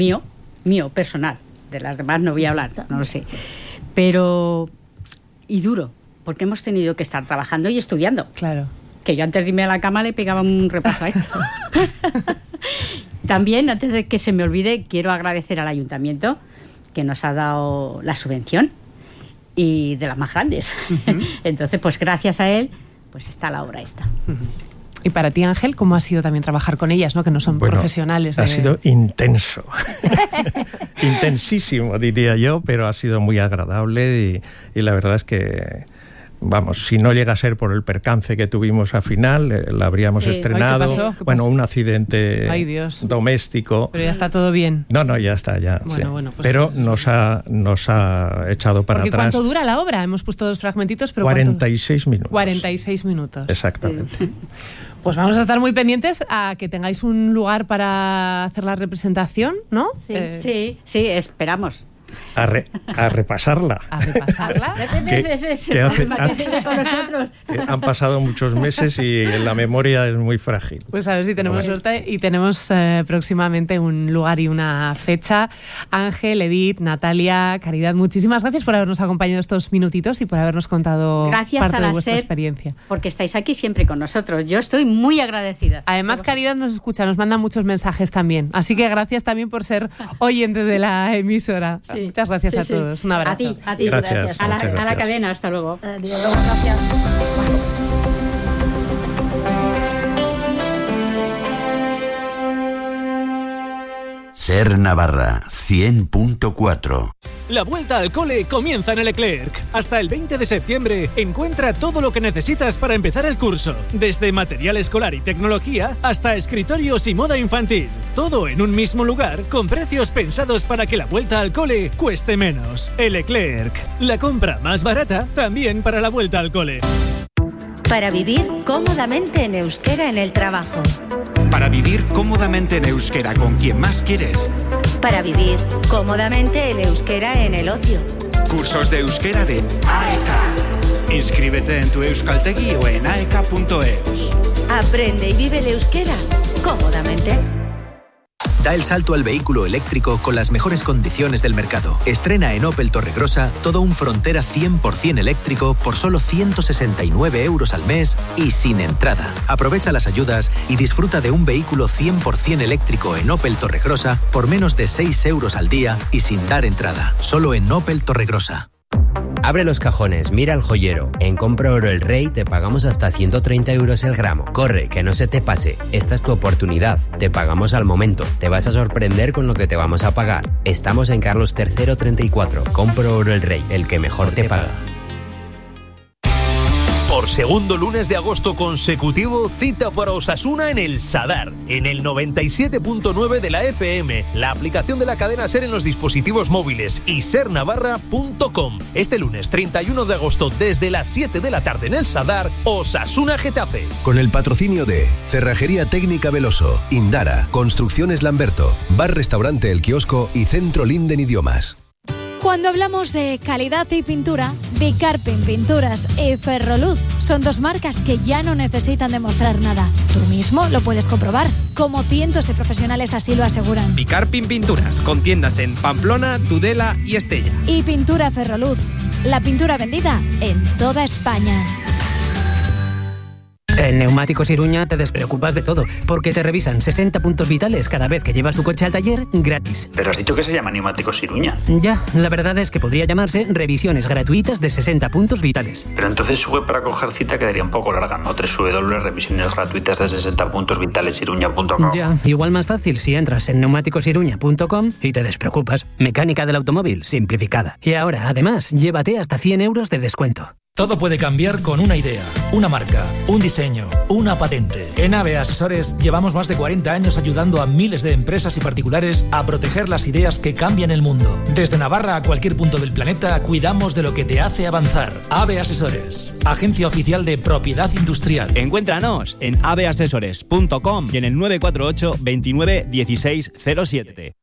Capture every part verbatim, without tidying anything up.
mío, mío, personal. De las demás no voy a hablar, no lo sé. Pero, y duro, porque hemos tenido que estar trabajando y estudiando. Claro. Que yo antes de irme a la cama le pegaba un repaso a esto. También, antes de que se me olvide, quiero agradecer al ayuntamiento que nos ha dado la subvención y de las más grandes. Uh-huh. Entonces, pues gracias a él, pues está la obra esta. Uh-huh. Y para ti, Ángel, ¿cómo ha sido también trabajar con ellas, ¿no? Que no son bueno, profesionales? De... Ha sido intenso. Intensísimo, diría yo, pero ha sido muy agradable y, y la verdad es que, vamos, si no llega a ser por el percance que tuvimos al final, eh, la habríamos sí. estrenado. Ay, ¿qué pasó? ¿Qué bueno, pasó? Un accidente Ay, Dios. doméstico. Pero ya está todo bien. No, no, ya está, ya. Bueno, sí. bueno, pues pero eso, nos ha nos ha echado para Porque atrás. ¿cuánto dura la obra? Hemos puesto dos fragmentitos, pero cuarenta y seis ¿cuánto? minutos. cuarenta y seis minutos. Exactamente. Sí. Pues vamos a estar muy pendientes a que tengáis un lugar para hacer la representación, ¿no? Sí, eh... sí, sí, esperamos. A, re, a repasarla. A repasarla. que, que hace, han, con nosotros. han pasado muchos meses y la memoria es muy frágil. Pues a ver si tenemos bueno. suerte y tenemos eh, próximamente un lugar y una fecha. Ángel, Edith, Natalia, Caridad, muchísimas gracias por habernos acompañado estos minutitos y por habernos contado gracias parte a la de vuestra SER, experiencia. Porque estáis aquí siempre con nosotros. Yo estoy muy agradecida. Además, Caridad nos escucha, nos manda muchos mensajes también. Así que gracias también por ser oyentes de la emisora. Sí. Muchas gracias sí, a todos. Sí. Un abrazo. A ti, a ti. Gracias. gracias. A, la, gracias. a la cadena. Hasta luego. Adiós. Gracias. SER Navarra cien punto cuatro. La vuelta al cole comienza en el Leclerc. Hasta el veinte de septiembre encuentra todo lo que necesitas para empezar el curso. Desde material escolar y tecnología hasta escritorios y moda infantil. Todo en un mismo lugar con precios pensados para que la vuelta al cole cueste menos. El Leclerc. La compra más barata también para la vuelta al cole. Para vivir cómodamente en euskera en el trabajo. Para vivir cómodamente en euskera con quien más quieres. Para vivir cómodamente en euskera en el ocio. Cursos de euskera de A E K. Inscríbete en tu euskaltegi o en aek punto eus. Aprende y vive el euskera cómodamente. Da el salto al vehículo eléctrico con las mejores condiciones del mercado. Estrena en Opel Torregrosa todo un Frontera cien por ciento eléctrico por solo ciento sesenta y nueve euros al mes y sin entrada. Aprovecha las ayudas y disfruta de un vehículo cien por ciento eléctrico en Opel Torregrosa por menos de seis euros al día y sin dar entrada. Solo en Opel Torregrosa. Abre los cajones, mira el joyero. En Compra Oro El Rey te pagamos hasta ciento treinta euros el gramo. Corre, que no se te pase. Esta es tu oportunidad. Te pagamos al momento. Te vas a sorprender con lo que te vamos a pagar. Estamos en Carlos tercero treinta y cuatro. Compra Oro El Rey, el que mejor te paga. Por segundo lunes de agosto consecutivo, cita para Osasuna en el Sadar, en el noventa y siete punto nueve de la F M, la aplicación de la cadena SER en los dispositivos móviles y ser navarra punto com. Este lunes treinta y uno de agosto desde las siete de la tarde en el Sadar, Osasuna Getafe. Con el patrocinio de Cerrajería Técnica Veloso, Indara, Construcciones Lamberto, Bar Restaurante El Kiosco y Centro Linden Idiomas. Cuando hablamos de calidad y pintura, Bicarpin Pinturas y Ferroluz son dos marcas que ya no necesitan demostrar nada. Tú mismo lo puedes comprobar, como cientos de profesionales así lo aseguran. Bicarpin Pinturas, con tiendas en Pamplona, Tudela y Estella. Y Pintura Ferroluz, la pintura vendida en toda España. En Neumáticos Iruña te despreocupas de todo, porque te revisan sesenta puntos vitales cada vez que llevas tu coche al taller gratis. Pero has dicho que se llama Neumáticos Iruña. Ya, la verdad es que podría llamarse revisiones gratuitas de sesenta puntos vitales. Pero entonces su web para coger cita quedaría un poco larga, ¿no? doble u doble u doble u punto revisiones gratuitas de sesenta puntos vitales iruña punto com. Ya, igual más fácil si entras en neumáticos iruña punto com y te despreocupas. Mecánica del automóvil simplificada. Y ahora, además, llévate hasta cien euros de descuento. Todo puede cambiar con una idea, una marca, un diseño, una patente. En A B Asesores llevamos más de cuarenta años ayudando a miles de empresas y particulares a proteger las ideas que cambian el mundo. Desde Navarra a cualquier punto del planeta, cuidamos de lo que te hace avanzar. A B Asesores, agencia oficial de propiedad industrial. Encuéntranos en a b asesores punto com y en el nueve cuatro ocho veintinueve dieciséis cero siete.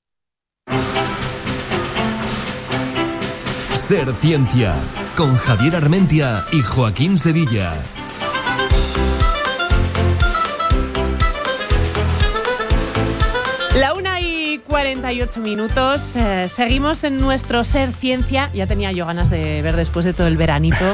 Ser Ciencia, con Javier Armentia y Joaquín Sevilla. La una y cuarenta cuarenta y ocho minutos. Eh, seguimos en nuestro Ser Ciencia. Ya tenía yo ganas de ver después de todo el veranito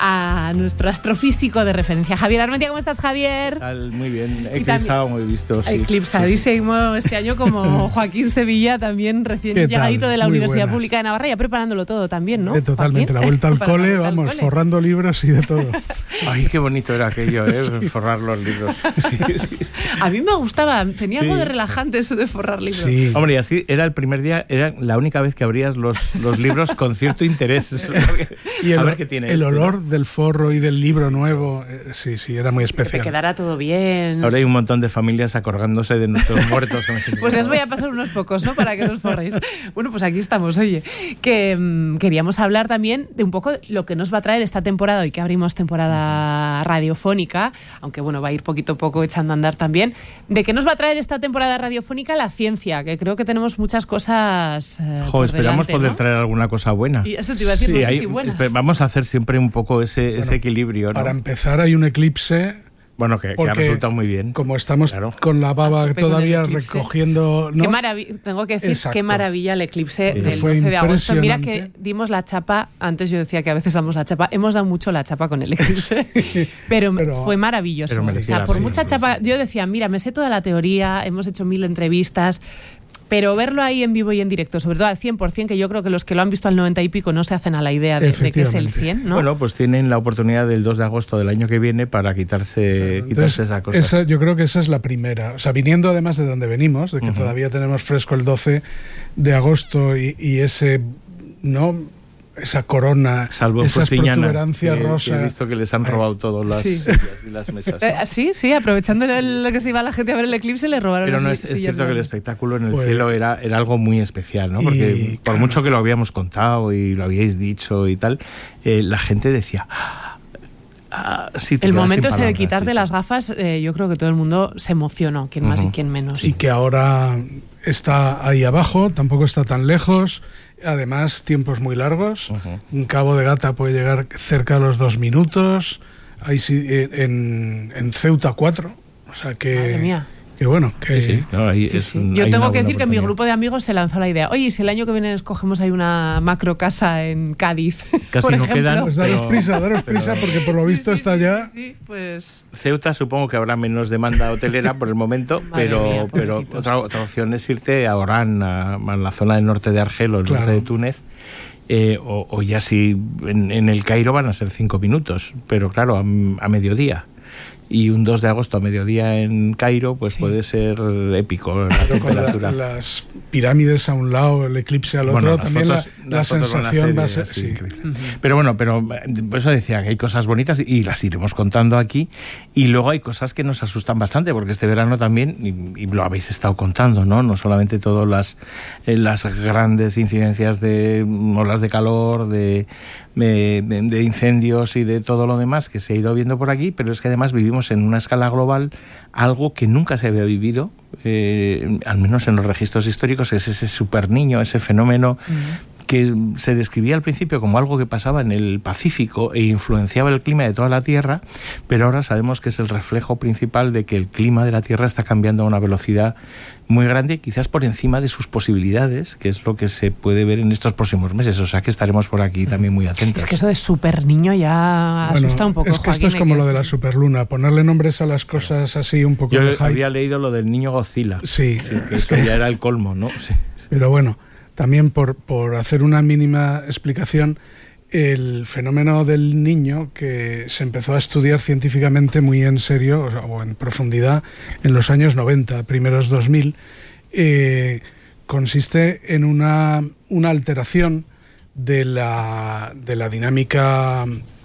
a nuestro astrofísico de referencia, Javier Armentia. ¿Cómo estás, Javier? Muy bien, eclipsado, muy visto. Sí. Eclipsadísimo este año, como Joaquín Sevilla, también recién llegadito de la muy Universidad buenas. Pública de Navarra, ya preparándolo todo también, ¿no? Eh, totalmente, Joaquín? la vuelta al Para la cole, vuelta al vamos, cole. forrando libros y de todo. Ay, qué bonito era aquello, ¿eh? Forrar los libros. Sí, sí. A mí me gustaba, tenía Sí. algo de relajante eso de forrar libros. Sí. Hombre, y así era el primer día, era la única vez que abrías los, los libros con cierto interés. Y el, a ver qué tiene el este, olor ¿no? del forro y del libro nuevo, eh, sí, sí, era muy Que te especial. quedara todo bien. Ahora hay un montón de familias acordándose de nuestros muertos. Pues os voy a pasar unos pocos, ¿no? Para que nos forréis. Bueno, pues aquí estamos, oye. Que mmm, queríamos hablar también de un poco lo que nos va a traer esta temporada, hoy que abrimos temporada radiofónica, aunque bueno, va a ir poquito a poco echando a andar también, de qué nos va a traer esta temporada radiofónica la ciencia, que creo que tenemos muchas cosas eh, Jo, por esperamos delante, poder ¿no? traer alguna cosa buena. Y eso te iba a decir, no sé hay- si buenas. espe- Vamos a hacer siempre un poco ese, Bueno, ese equilibrio, ¿no? Para empezar, hay un eclipse. Bueno, que, que ha porque resultado muy bien. Como estamos Claro. con la baba tope con todavía el eclipse. recogiendo. ¿no? Qué maravilla, tengo que decir, Exacto. qué maravilla el eclipse Sí. del Fue doce de agosto. Mira impresionante. que dimos la chapa, antes yo decía que a veces damos la chapa, hemos dado mucho la chapa con el eclipse, pero, Pero- fue maravilloso. pero O merecía sea, la por pena, mucha sí, chapa, yo decía, mira, me sé toda la teoría, hemos hecho mil entrevistas, pero verlo ahí en vivo y en directo, sobre todo al cien por ciento, que yo creo que los que lo han visto al noventa y pico no se hacen a la idea de, de que es el cien, ¿no? Bueno, pues tienen la oportunidad del dos de agosto del año que viene para quitarse, quitarse Entonces, esa cosa. esa- yo creo que esa es la primera. O sea, viniendo además de donde venimos, de que Ujú. todavía tenemos fresco el doce de agosto y, y ese, ¿no? Esa corona, Salvo en esas Fustiñana, protuberancias que- que rosas. he visto que les han robado todas las Sí. sillas y las mesas. Eh, sí, sí, aprovechando el- lo que se iba la gente a ver el eclipse, le robaron Pero las no, es, sillas es cierto que el grandes. espectáculo en el Pues- cielo era, era algo muy especial, ¿no? Porque Y, por claro. mucho que lo habíamos contado y lo habíais dicho y tal, eh, la gente decía... "Ah", sí, te El quedas momento sin ese de palabras, quitarte sí, sí. las gafas, eh, yo creo que todo el mundo se emocionó, quien más y Ujú. quien menos. Y que ahora está ahí abajo, tampoco está tan lejos. Además, tiempos muy largos. Ujú. Un cabo de gata puede llegar cerca a los dos minutos. Ahí sí, en, en Ceuta cuatro. O sea que, Madre mía. que bueno, que Sí, sí. No, ahí Sí, es sí. un- Yo hay tengo una que buena decir que mi oportunidad. grupo de amigos se lanzó la idea. Oye, si el año que viene escogemos ahí una macro casa en Cádiz, Casi por no ejemplo. quedan, pues daros pero- prisa, daros pero- prisa, porque por lo visto está ya. Sí, pues Ceuta supongo que habrá menos demanda hotelera por el momento, Madre pero, mía, pero pobrecitos. otra, otra opción es irte a Orán, a, a la zona del norte de Argel o el Claro. norte de Túnez. Eh, o, o ya si en, en el Cairo van a ser cinco minutos, pero claro, a, a mediodía. Y un dos de agosto a mediodía en Cairo, pues Sí. puede ser épico la Pero con la- temperatura. las pirámides a un lado, el eclipse al otro, Bueno, las también fotos- la, la las fotos van a sensación ser, va a eh, ser. así, Sí. increíble. Pero bueno, pero eh, por eso decía que hay cosas bonitas y las iremos contando aquí. Y luego hay cosas que nos asustan bastante, porque este verano también, y, y lo habéis estado contando, ¿no? No solamente todas las, eh, las grandes incidencias de olas de calor, de, de, de- de incendios y de todo lo demás que se ha ido viendo por aquí, pero es que además vivimos en una escala global algo que nunca se había vivido, eh, al menos en los registros históricos, es ese super niño, ese fenómeno que se describía al principio como algo que pasaba en el Pacífico e influenciaba el clima de toda la Tierra, pero ahora sabemos que es el reflejo principal de que el clima de la Tierra está cambiando a una velocidad muy grande, quizás por encima de sus posibilidades, que es lo que se puede ver en estos próximos meses. O sea que estaremos por aquí también muy atentos. es que eso de super niño ya Bueno, asusta un poco. es que esto Joaquín, es hay como que lo de la decir. superluna, ponerle nombres a las cosas así un poco Yo de hype. había leído lo del niño Godzilla. Sí, que eso ya era el colmo, ¿no? Sí. pero bueno, también por, por hacer una mínima explicación, el fenómeno del niño, que se empezó a estudiar científicamente muy en serio, o, sea, o en profundidad, en los años noventa, primeros dos mil, eh, consiste en una, una alteración de la, de la dinámica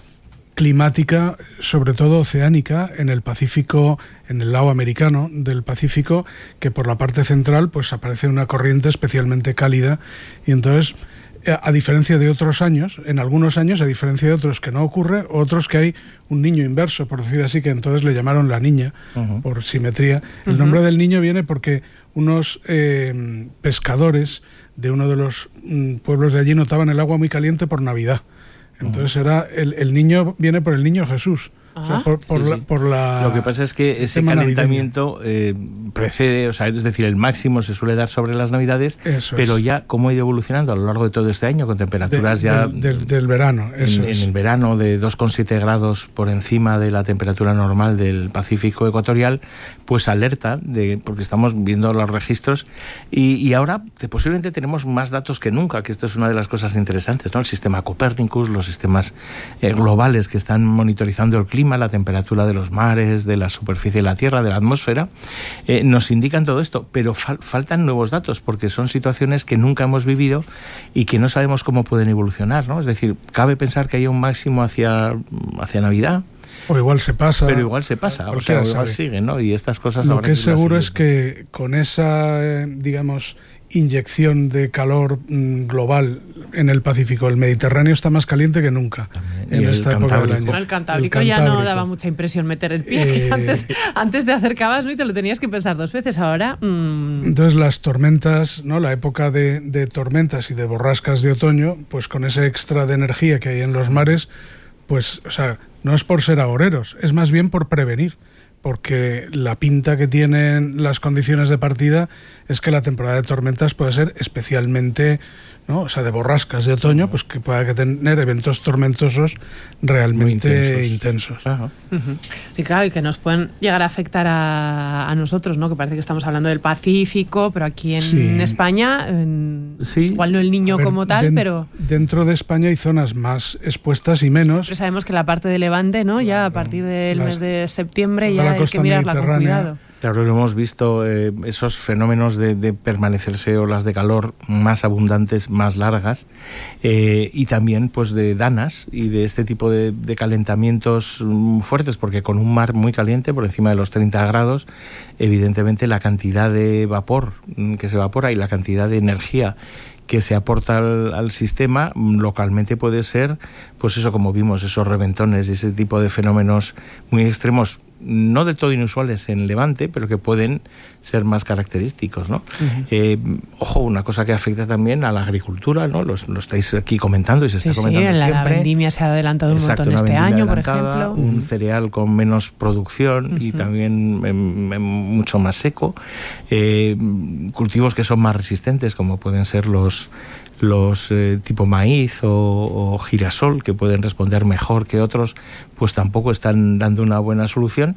climática, sobre todo oceánica, en el Pacífico, en el lado americano del Pacífico, que por la parte central pues aparece una corriente especialmente cálida, y entonces, a diferencia de otros años, en algunos años, a diferencia de otros que no ocurre, otros que hay un niño inverso, por decir así, que entonces le llamaron la niña, Ujú. por simetría. El Ujú. nombre del niño viene porque unos eh, pescadores de uno de los mm, pueblos de allí notaban el agua muy caliente por Navidad. Entonces era el, el niño viene por el niño Jesús. Ah. O sea, por, por, sí, la, sí. por la... Lo que pasa es que ese calentamiento eh, precede, o sea, es decir, el máximo se suele dar sobre las Navidades, eso pero es. ya cómo ha ido evolucionando a lo largo de todo este año con temperaturas de, ya... Del, del, del verano, eso en, es. en el verano de dos coma siete grados por encima de la temperatura normal del Pacífico ecuatorial, pues alerta, de porque estamos viendo los registros y, y ahora te, posiblemente tenemos más datos que nunca, que esto es una de las cosas interesantes, ¿no? El sistema Copernicus, los sistemas eh, globales que están monitorizando el clima, la temperatura de los mares, de la superficie de la Tierra, de la atmósfera, eh, nos indican todo esto, pero fal- faltan nuevos datos porque son situaciones que nunca hemos vivido y que no sabemos cómo pueden evolucionar, ¿no? Es decir, cabe pensar que hay un máximo hacia, hacia Navidad. O igual se pasa. Pero igual se pasa, o sea, o igual sigue, ¿no? Y estas cosas... Lo habrá que es irlas seguro siguiendo. es que con esa, eh, digamos, inyección de calor mm, global en el Pacífico, el Mediterráneo está más caliente que nunca en esta época del año. Bueno, el Cantábrico El ya no Cantábrico. daba mucha impresión meter el pie. Eh, antes, antes te acercabas, ¿no? Y te lo tenías que pensar dos veces. Ahora... Mmm... Entonces las tormentas, ¿no? La época de, de tormentas y de borrascas de otoño, pues con ese extra de energía que hay en los mares, pues, o sea, no es por ser agoreros, es más bien por prevenir. Porque la pinta que tienen las condiciones de partida es que la temporada de tormentas puede ser especialmente, ¿no? O sea, de borrascas de otoño, pues que pueda que tener eventos tormentosos realmente intensos. intensos. Uh-huh. Y claro, y que nos pueden llegar a afectar a, a nosotros, ¿no? Que parece que estamos hablando del Pacífico, pero aquí en Sí. España, en, sí. igual no el Niño ver, como tal, den- pero... Dentro de España hay zonas más expuestas y menos. Siempre sabemos que la parte de Levante, ¿no? Ya a partir del Las- mes de septiembre toda ya la hay costa que mirarla con mediterránea. cuidado. Claro, lo hemos visto, eh, esos fenómenos de, de permanecerse olas de calor más abundantes, más largas, eh, y también pues de danas y de este tipo de, de calentamientos mm, fuertes, porque con un mar muy caliente, por encima de los treinta grados, evidentemente la cantidad de vapor mm, que se evapora y la cantidad de energía que se aporta al, al sistema mm, localmente puede ser, pues eso, como vimos, esos reventones y ese tipo de fenómenos muy extremos, no del todo inusuales en Levante, pero que pueden ser más característicos, ¿no? Uh-huh. Eh, ojo, una cosa que afecta también a la agricultura, ¿no? Lo, lo estáis aquí comentando y se está Sí, sí, comentando la, siempre. la vendimia se ha adelantado un Exacto, montón una este vendimia año, por adelantada, ejemplo. un cereal con menos producción y Ujú. también em, em, mucho más seco. Eh, cultivos que son más resistentes, como pueden ser los los eh, tipo maíz o, o girasol, que pueden responder mejor que otros, pues tampoco están dando una buena solución.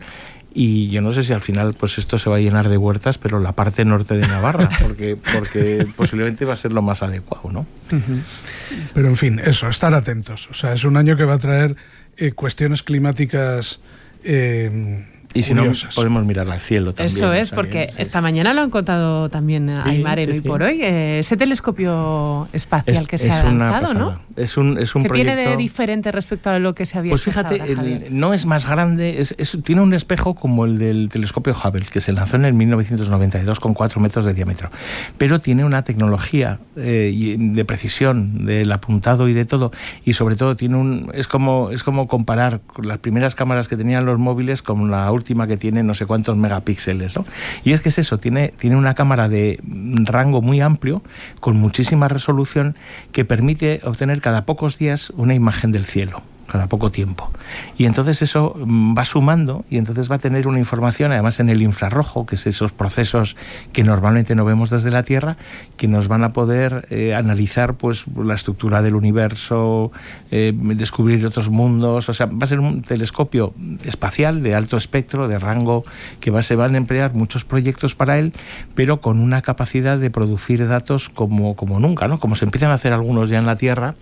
Y yo no sé si al final pues esto se va a llenar de huertas, pero la parte norte de Navarra, porque porque posiblemente va a ser lo más adecuado, ¿no? Uh-huh. Pero en fin, eso, estar atentos. O sea, es un año que va a traer eh, cuestiones climáticas eh, y si curiosas. no, podemos mirar al cielo también. Eso es, o sea, porque que, sí, esta mañana lo han contado también Sí, Aymar en sí, Hoy sí. por Hoy, eh, ese telescopio espacial es, que se es ha una lanzado, pasada. ¿no? Es un, es un ¿Qué proyecto... tiene de diferente respecto a lo que se había Pues hecho hasta fíjate, ahora, Javier? el, no es más grande, es, es, tiene un espejo como el del telescopio Hubble, que se lanzó en el mil novecientos noventa y dos con cuatro metros de diámetro, pero tiene una tecnología eh, y- de precisión del apuntado y de todo, y sobre todo tiene un es como es como comparar las primeras cámaras que tenían los móviles con la última que tiene no sé cuántos megapíxeles, ¿no? Y es que es eso, tiene, tiene una cámara de rango muy amplio, con muchísima resolución, que permite obtener cada pocos días una imagen del cielo, cada poco tiempo. Y entonces eso mm, va sumando y entonces va a tener una información, además en el infrarrojo, que es esos procesos que normalmente no vemos desde la Tierra, que nos van a poder eh, analizar pues la estructura del universo, eh, descubrir otros mundos. O sea, va a ser un telescopio espacial de alto espectro, de rango, que va, se van a emplear muchos proyectos para él, pero con una capacidad de producir datos como, como nunca, ¿no? Como se empiezan a hacer algunos ya en la Tierra,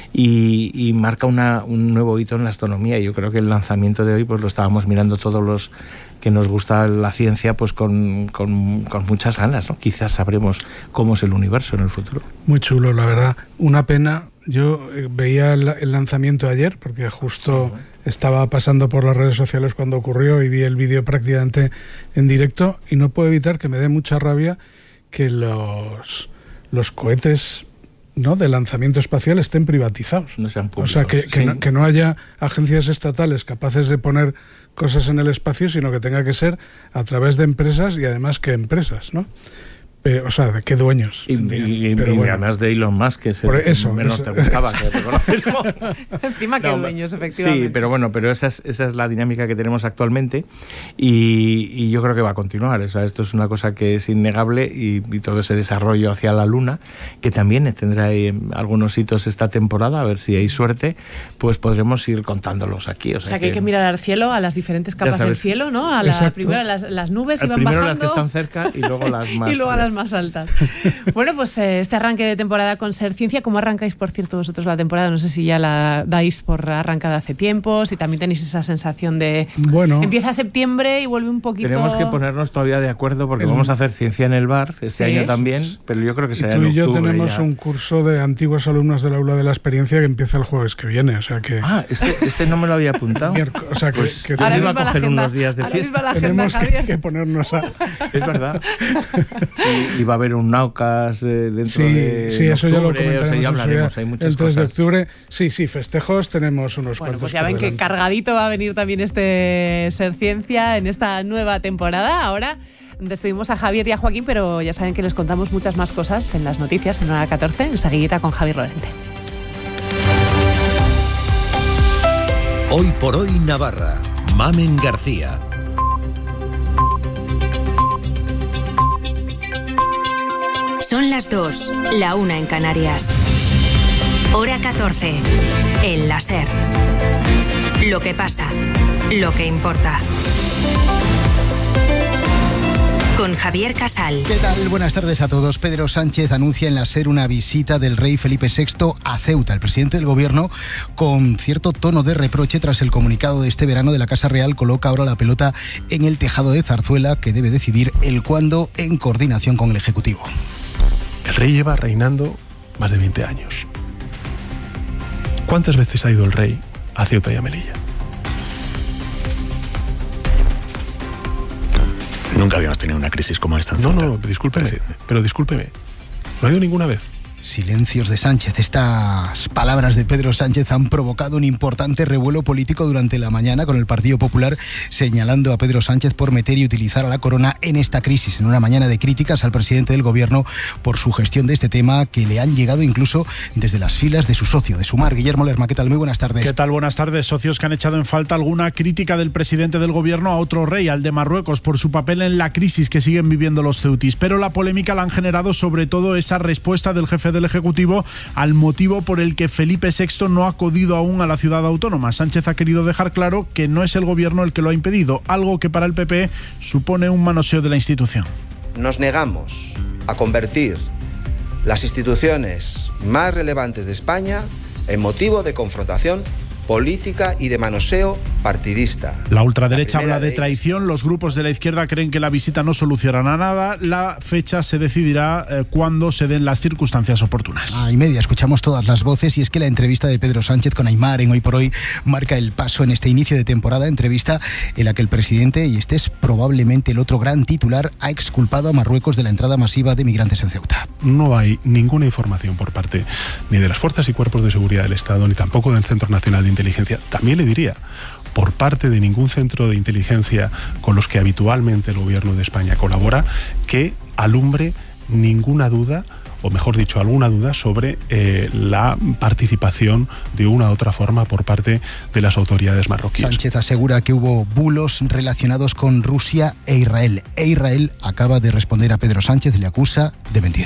y, y marca una, un nuevo hito en la astronomía. Yo creo que el lanzamiento de hoy pues lo estábamos mirando todos los que nos gusta la ciencia pues con, con, con muchas ganas, ¿no? Quizás sabremos cómo es el universo en el futuro. Muy chulo, la verdad. Una pena. Yo eh, veía el, el lanzamiento ayer, porque justo estaba pasando por las redes sociales cuando ocurrió y vi el vídeo prácticamente en directo, y no puedo evitar que me dé mucha rabia que los, los cohetes, ¿no?, de lanzamiento espacial estén privatizados. No sean públicos. O sea, que, que, Sí. no, que no haya agencias estatales capaces de poner cosas en el espacio, sino que tenga que ser a través de empresas, y además que empresas, ¿no? Pero, o sea, ¿de qué dueños? Y, y, y, pero y bueno. además de Elon Musk, que es el eso, que menos eso. te gustaba que te conocerlo. Encima que No, dueños, efectivamente. Sí, pero bueno, pero esa es, esa es la dinámica que tenemos actualmente y, y yo creo que va a continuar. O sea, esto es una cosa que es innegable y, y todo ese desarrollo hacia la Luna, que también tendrá ahí algunos hitos esta temporada, a ver si hay suerte, pues podremos ir contándolos aquí. O sea, o sea que, que hay que mirar al cielo, a las diferentes capas del cielo, ¿no? A la, primero las, las nubes iban primero bajando. Las que están cerca y luego las más y luego a las más altas. Bueno, pues eh, este arranque de temporada con Ser Ciencia, ¿cómo arrancáis, por cierto, vosotros la temporada? No sé si ya la dais por arrancada hace tiempo, si también tenéis esa sensación de... Bueno. Empieza septiembre y vuelve un poquito... Tenemos que ponernos todavía de acuerdo porque el... vamos a hacer Ciencia en el Bar este ¿Sí? año también, pero yo creo que será en octubre. Y tú y yo tenemos ya. un curso de antiguos alumnos del Aula de la Experiencia que empieza el jueves que viene, o sea que... Ah, este, este no me lo había apuntado. O sea que, pues que ahora iba a coger unos días de fiesta. Tenemos que, que ponernos a... Es verdad. Y, y va a haber un Naucas eh, dentro sí, de Sí, eso octubre, ya lo comentaremos. O sea, ya hablaremos, hay muchas el tres de cosas. octubre, sí, sí, festejos tenemos unos bueno, cuantos. Pues ya ven que cargadito va a venir también este Ser Ciencia en esta nueva temporada. Ahora despedimos a Javier y a Joaquín, pero ya saben que les contamos muchas más cosas en las noticias en hora catorce, enseguida con Javier Lorente. Hoy por hoy Navarra, Mamen García. Son las dos, la una en Canarias. Hora catorce, el láser. Lo que pasa, lo que importa. Con Javier Casal. ¿Qué tal? Buenas tardes a todos. Pedro Sánchez anuncia en la SER una visita del rey Felipe sexto a Ceuta. El presidente del gobierno, con cierto tono de reproche tras el comunicado de este verano de la Casa Real, coloca ahora la pelota en el tejado de Zarzuela, que debe decidir el cuándo en coordinación con el Ejecutivo. El rey lleva reinando más de veinte años. ¿Cuántas veces ha ido el rey a Ceuta y a Melilla? Nunca habíamos tenido una crisis como esta en No, Ceuta. no, discúlpeme, pero discúlpeme. No ha ido ninguna vez. Silencios de Sánchez. Estas palabras de Pedro Sánchez han provocado un importante revuelo político durante la mañana, con el Partido Popular señalando a Pedro Sánchez por meter y utilizar a la corona en esta crisis, en una mañana de críticas al presidente del gobierno por su gestión de este tema, que le han llegado incluso desde las filas de su socio, de Sumar. Guillermo Lerma, ¿qué tal? Muy buenas tardes. ¿Qué tal? Buenas tardes. Socios que han echado en falta alguna crítica del presidente del gobierno a otro rey, al de Marruecos, por su papel en la crisis que siguen viviendo los ceutis. Pero la polémica la han generado sobre todo esa respuesta del jefe del Ejecutivo al motivo por el que Felipe sexto no ha acudido aún a la ciudad autónoma. Sánchez ha querido dejar claro que no es el gobierno el que lo ha impedido, algo que para el P P supone un manoseo de la institución. Nos negamos a convertir las instituciones más relevantes de España en motivo de confrontación política y de manoseo partidista. La ultraderecha La habla de, de traición, los grupos de la izquierda creen que la visita no solucionará nada, la fecha se decidirá eh, cuando se den las circunstancias oportunas. A y media escuchamos todas las voces, y es que la entrevista de Pedro Sánchez con Aimar en Hoy por Hoy marca el paso en este inicio de temporada, entrevista en la que el presidente, y este es probablemente el otro gran titular, ha exculpado a Marruecos de la entrada masiva de migrantes en Ceuta. No hay ninguna información por parte ni de las fuerzas y cuerpos de seguridad del Estado, ni tampoco del Centro Nacional de Inteligencia. También le diría, por parte de ningún centro de inteligencia con los que habitualmente el gobierno de España colabora, que alumbre ninguna duda, o mejor dicho, alguna duda sobre eh, la participación de una u otra forma por parte de las autoridades marroquíes. Sánchez asegura que hubo bulos relacionados con Rusia e Israel. E Israel acaba de responder a Pedro Sánchez, le acusa de mentir.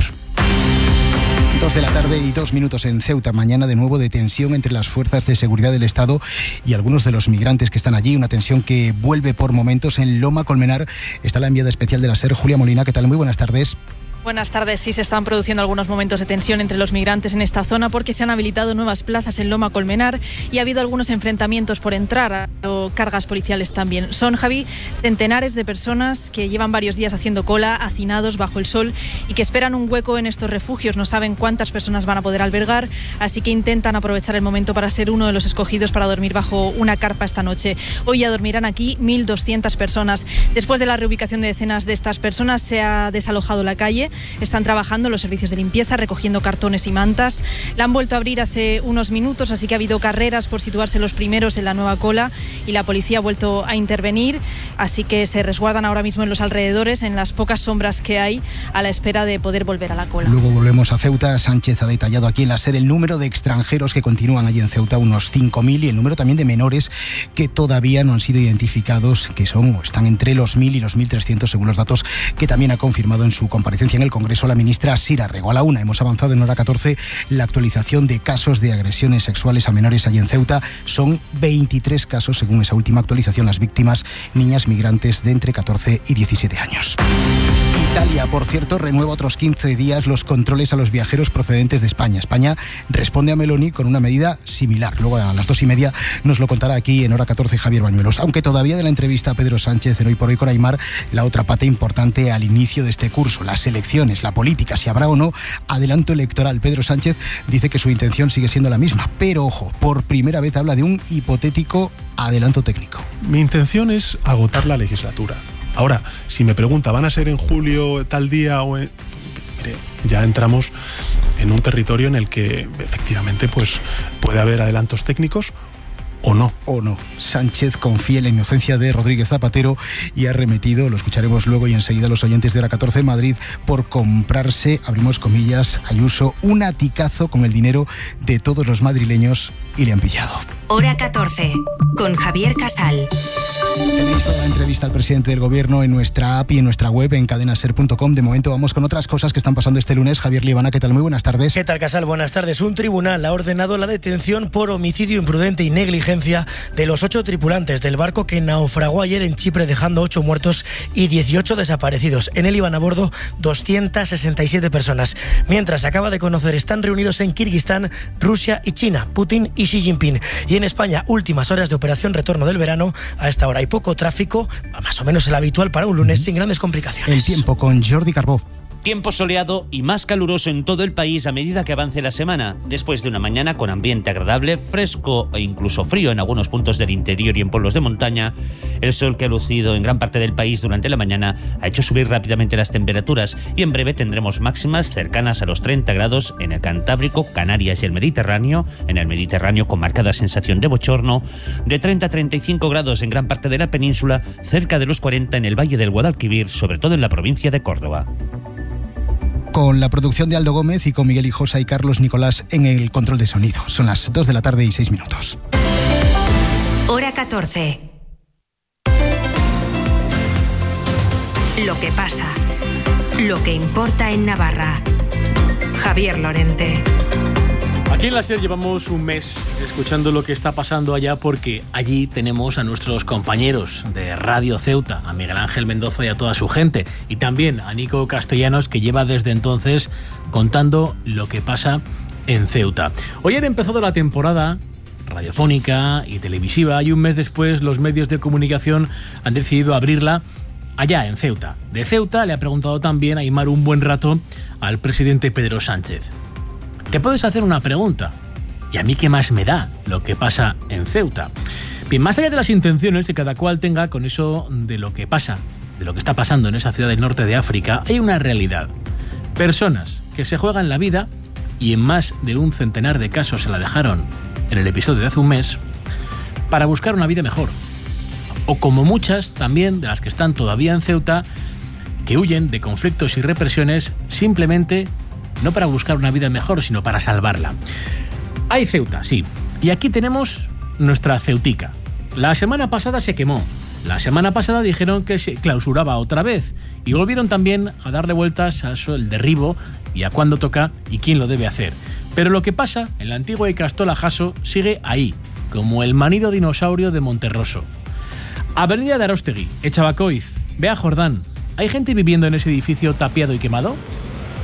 Dos de la tarde y dos minutos en Ceuta. Mañana de nuevo de tensión entre las fuerzas de seguridad del Estado y algunos de los migrantes que están allí. Una tensión que vuelve por momentos. En Loma Colmenar está la enviada especial de la SER, Julia Molina. ¿Qué tal? Muy buenas tardes. Buenas tardes. Sí, se están produciendo algunos momentos de tensión entre los migrantes en esta zona porque se han habilitado nuevas plazas en Loma Colmenar y ha habido algunos enfrentamientos por entrar, o cargas policiales también. Son, Javi, centenares de personas que llevan varios días haciendo cola, hacinados bajo el sol y que esperan un hueco en estos refugios. No saben cuántas personas van a poder albergar, así que intentan aprovechar el momento para ser uno de los escogidos para dormir bajo una carpa esta noche. Hoy ya dormirán aquí mil doscientas personas. Después de la reubicación de decenas de estas personas, se ha desalojado la calle. están trabajando los servicios de limpieza, recogiendo cartones y mantas. La han vuelto a abrir hace unos minutos, así que ha habido carreras por situarse los primeros en la nueva cola y la policía ha vuelto a intervenir, así que se resguardan ahora mismo en los alrededores, en las pocas sombras que hay, a la espera de poder volver a la cola. Luego volvemos a Ceuta. Sánchez ha detallado aquí en la SER el número de extranjeros que continúan allí en Ceuta, unos cinco mil, y el número también de menores que todavía no han sido identificados, que son o están entre los mil y los mil trescientos, según los datos que también ha confirmado en su comparecencia en el Congreso la ministra Sira Rego. A la una hemos avanzado en hora catorce la actualización de casos de agresiones sexuales a menores allí en Ceuta. Son veintitrés casos, según esa última actualización. Las víctimas, niñas migrantes de entre catorce y diecisiete años. Italia, por cierto, renueva otros quince días los controles a los viajeros procedentes de España. España responde a Meloni con una medida similar. Luego a las dos y media nos lo contará aquí en hora catorce Javier Bañuelos. Aunque todavía de la entrevista a Pedro Sánchez en Hoy por Hoy con Aymar, la otra pata importante al inicio de este curso, las elecciones, la política, si habrá o no adelanto electoral. Pedro Sánchez dice que su intención sigue siendo la misma, pero ojo, por primera vez habla de un hipotético adelanto técnico. Mi intención es agotar la legislatura. Ahora, si me pregunta, ¿van a ser en julio tal día o en...? Mire, ya entramos en un territorio en el que efectivamente pues, puede haber adelantos técnicos o no. O no. Sánchez confía en la inocencia de Rodríguez Zapatero y ha remetido, lo escucharemos luego y enseguida los oyentes de hora catorce, Madrid por comprarse, abrimos comillas, Ayuso, un aticazo con el dinero de todos los madrileños y le han pillado. Hora catorce, con Javier Casal. Tenéis toda la entrevista al presidente del gobierno en nuestra app y en nuestra web en cadena ser punto com. De momento vamos con otras cosas que están pasando este lunes. Javier Liebana, ¿qué tal? Muy buenas tardes. ¿Qué tal, Casal? Buenas tardes. Un tribunal ha ordenado la detención por homicidio imprudente y negligencia de los ocho tripulantes del barco que naufragó ayer en Chipre, dejando ocho muertos y dieciocho desaparecidos. En él iban a bordo doscientas sesenta y siete personas. Mientras se acaba de conocer, están reunidos en Kirguistán, Rusia y China, Putin y Xi Jinping. Y en España, últimas horas de operación retorno del verano. A esta hora hay poco tráfico, más o menos el habitual para un lunes, sin grandes complicaciones. El tiempo con Jordi Carbó. Tiempo soleado y más caluroso en todo el país a medida que avance la semana. Después de una mañana con ambiente agradable, fresco e incluso frío en algunos puntos del interior y en pueblos de montaña, el sol que ha lucido en gran parte del país durante la mañana ha hecho subir rápidamente las temperaturas y en breve tendremos máximas cercanas a los treinta grados en el Cantábrico, Canarias y el Mediterráneo. En el Mediterráneo con marcada sensación de bochorno, de treinta a treinta y cinco grados en gran parte de la península, cerca de los cuarenta en el Valle del Guadalquivir, sobre todo en la provincia de Córdoba. Con la producción de Aldo Gómez y con Miguel Hijosa y Carlos Nicolás en el control de sonido. Son las dos de la tarde y seis minutos. Hora catorce. Lo que pasa. Lo que importa en Navarra. Javier Lorente. Aquí en la SER llevamos un mes escuchando lo que está pasando allá porque allí tenemos a nuestros compañeros de Radio Ceuta, a Miguel Ángel Mendoza y a toda su gente, y también a Nico Castellanos, que lleva desde entonces contando lo que pasa en Ceuta. Hoy han empezado la temporada radiofónica y televisiva y un mes después los medios de comunicación han decidido abrirla allá en Ceuta. De Ceuta le ha preguntado también a Aymar un buen rato al presidente Pedro Sánchez. Te puedes hacer una pregunta, ¿y a mí qué más me da lo que pasa en Ceuta? Bien, más allá de las intenciones que cada cual tenga con eso de lo que pasa, de lo que está pasando en esa ciudad del norte de África, hay una realidad. Personas que se juegan la vida, y en más de un centenar de casos se la dejaron en el episodio de hace un mes, para buscar una vida mejor. O como muchas también de las que están todavía en Ceuta, que huyen de conflictos y represiones simplemente no para buscar una vida mejor, sino para salvarla. Hay Ceuta, sí. Y aquí tenemos nuestra Ceutica. La semana pasada se quemó. La semana pasada dijeron que se clausuraba otra vez. Y volvieron también a darle vueltas a eso, el derribo, y a cuándo toca y quién lo debe hacer. Pero lo que pasa en la antigua Ikastola Jaso sigue ahí, como el manido dinosaurio de Monterroso. Avenida de Aróstegui, Echabacoiz, Bea Jordán. ¿Hay gente viviendo en ese edificio tapiado y quemado?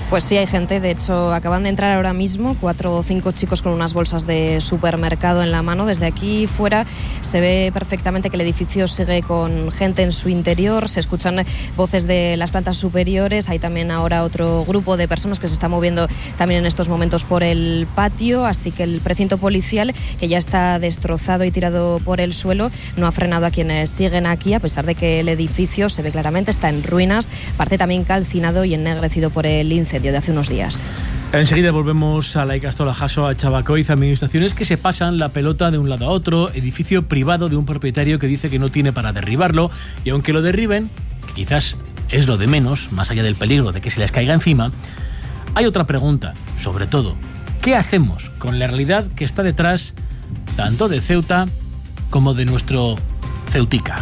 Pues sí, hay gente. De hecho, acaban de entrar ahora mismo cuatro o cinco chicos con unas bolsas de supermercado en la mano. Desde aquí fuera se ve perfectamente que el edificio sigue con gente en su interior. Se escuchan voces de las plantas superiores. Hay también ahora otro grupo de personas que se está moviendo también en estos momentos por el patio. Así que el precinto policial, que ya está destrozado y tirado por el suelo, no ha frenado a quienes siguen aquí, a pesar de que el edificio se ve claramente está en ruinas, parte también calcinado y ennegrecido por el incendio de hace unos días. Enseguida volvemos a la Ikastola Jaso, a Chabacoiz, administraciones que se pasan la pelota de un lado a otro, edificio privado de un propietario que dice que no tiene para derribarlo, y aunque lo derriben, que quizás es lo de menos, más allá del peligro de que se les caiga encima, hay otra pregunta, sobre todo, ¿qué hacemos con la realidad que está detrás tanto de Ceuta como de nuestro Ceutica?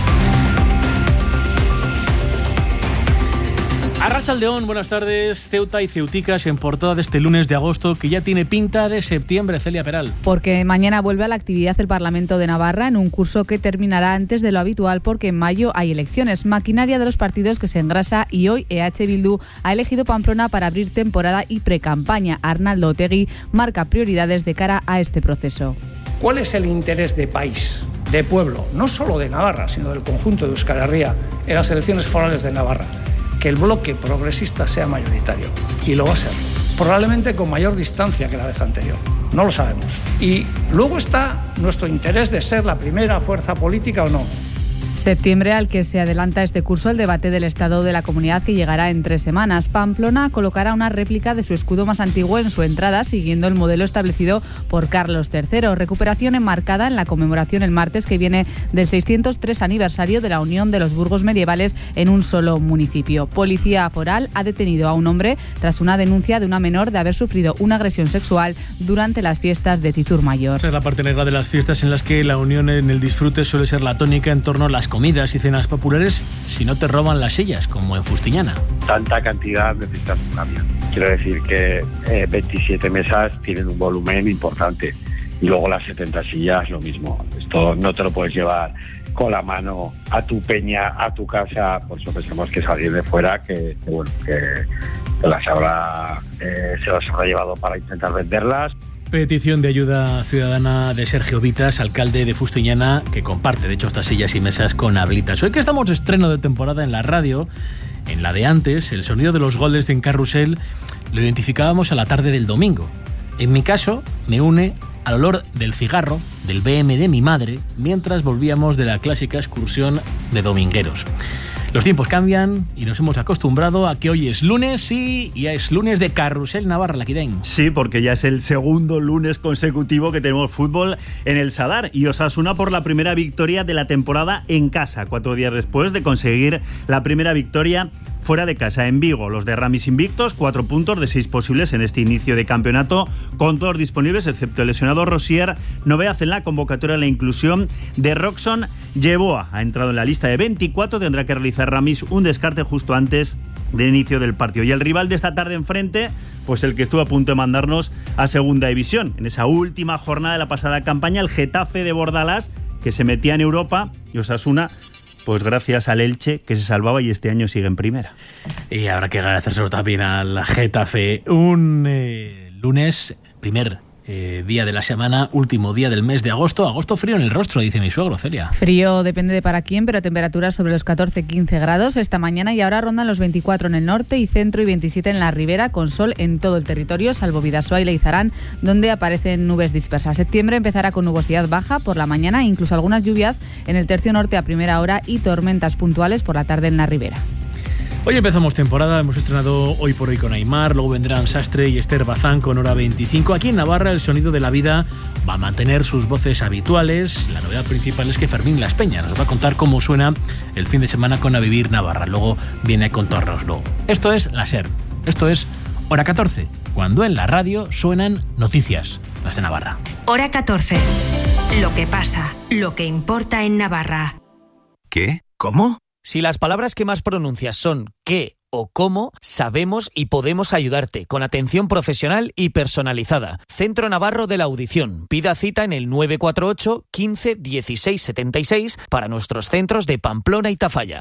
Arratsaldeón, buenas tardes. Ceuta y Ceuticas en portada de este lunes de agosto, que ya tiene pinta de septiembre. Celia Peral. Porque mañana vuelve a la actividad el Parlamento de Navarra en un curso que terminará antes de lo habitual, porque en mayo hay elecciones. Maquinaria de los partidos que se engrasa, y hoy E H Bildu ha elegido Pamplona para abrir temporada y precampaña. Arnaldo Otegi marca prioridades de cara a este proceso. ¿Cuál es el interés de país, de pueblo, no solo de Navarra, sino del conjunto de Euskal Herria en las elecciones forales de Navarra? Que el bloque progresista sea mayoritario, y lo va a ser, probablemente con mayor distancia que la vez anterior, no lo sabemos. Y luego está nuestro interés de ser la primera fuerza política o no. Septiembre al que se adelanta este curso el debate del estado de la comunidad, que llegará en tres semanas. Pamplona colocará una réplica de su escudo más antiguo en su entrada, siguiendo el modelo establecido por Carlos tercero. Recuperación enmarcada en la conmemoración el martes que viene del seiscientos tres aniversario de la unión de los burgos medievales en un solo municipio. Policía foral ha detenido a un hombre tras una denuncia de una menor de haber sufrido una agresión sexual durante las fiestas de Tizur Mayor. Esa es la parte negra de las fiestas, en las que la unión en el disfrute suele ser la tónica en torno a las comidas y cenas populares, si no te roban las sillas, como en Fustiñana. Tanta cantidad necesitas un camión. Quiero decir que eh, veintisiete mesas tienen un volumen importante, y luego las setenta sillas lo mismo. Esto no te lo puedes llevar con la mano a tu peña, a tu casa. Por eso pensamos que salir de fuera, que, que bueno, que, que las habrá, eh, se las habrá llevado para intentar venderlas. Petición de ayuda ciudadana de Sergio Vitas, alcalde de Fustiñana, que comparte, de hecho, estas sillas y mesas con Ablitas. Hoy que estamos de estreno de temporada en la radio, en la de antes, el sonido de los goles de En Carrusel lo identificábamos a la tarde del domingo. En mi caso, me une al olor del cigarro del B M de mi madre mientras volvíamos de la clásica excursión de domingueros. Los tiempos cambian y nos hemos acostumbrado a que hoy es lunes y ya es lunes de Carrusel Navarra, Laquidén. Sí, porque ya es el segundo lunes consecutivo que tenemos fútbol en el Sadar, y Osasuna por la primera victoria de la temporada en casa, cuatro días después de conseguir la primera victoria fuera de casa en Vigo. Los de Ramis invictos, cuatro puntos de seis posibles en este inicio de campeonato, con todos disponibles excepto el lesionado Rosier. Novedad en la convocatoria, la inclusión de Roxon Yeboah. Ha entrado en la lista de veinticuatro, tendrá que realizar Ramis un descarte justo antes del inicio del partido. Y el rival de esta tarde enfrente, pues el que estuvo a punto de mandarnos a segunda división en esa última jornada de la pasada campaña, el Getafe de Bordalás, que se metía en Europa, y Osasuna, pues gracias al Elche, que se salvaba y este año sigue en primera. Y habrá que agradecérselo también al Getafe. Un eh, lunes, primer eh, día de la semana, último día del mes de agosto. Agosto frío en el rostro, dice mi suegro, Celia. Frío depende de para quién, pero temperaturas sobre los catorce a quince grados esta mañana, y ahora rondan los veinticuatro en el norte y centro y veintisiete en la ribera, con sol en todo el territorio, salvo Bidasoa y Leizarán, donde aparecen nubes dispersas. Septiembre empezará con nubosidad baja por la mañana, incluso algunas lluvias en el tercio norte a primera hora y tormentas puntuales por la tarde en la ribera. Hoy empezamos temporada, hemos estrenado Hoy por Hoy con Aymar, luego vendrán Sastre y Esther Bazán con Hora veinticinco. Aquí en Navarra el sonido de la vida va a mantener sus voces habituales. La novedad principal es que Fermín Las Peñas nos va a contar cómo suena el fin de semana con A Vivir Navarra. Luego viene a contárnoslo. Esto es la SER, esto es Hora catorce, cuando en la radio suenan noticias, las de Navarra. Hora catorce. Lo que pasa, lo que importa en Navarra. ¿Qué? ¿Cómo? Si las palabras que más pronuncias son qué o cómo, sabemos y podemos ayudarte con atención profesional y personalizada. Centro Navarro de la Audición. Pida cita en el nueve cuatro ocho, quince, dieciséis setenta y seis para nuestros centros de Pamplona y Tafalla.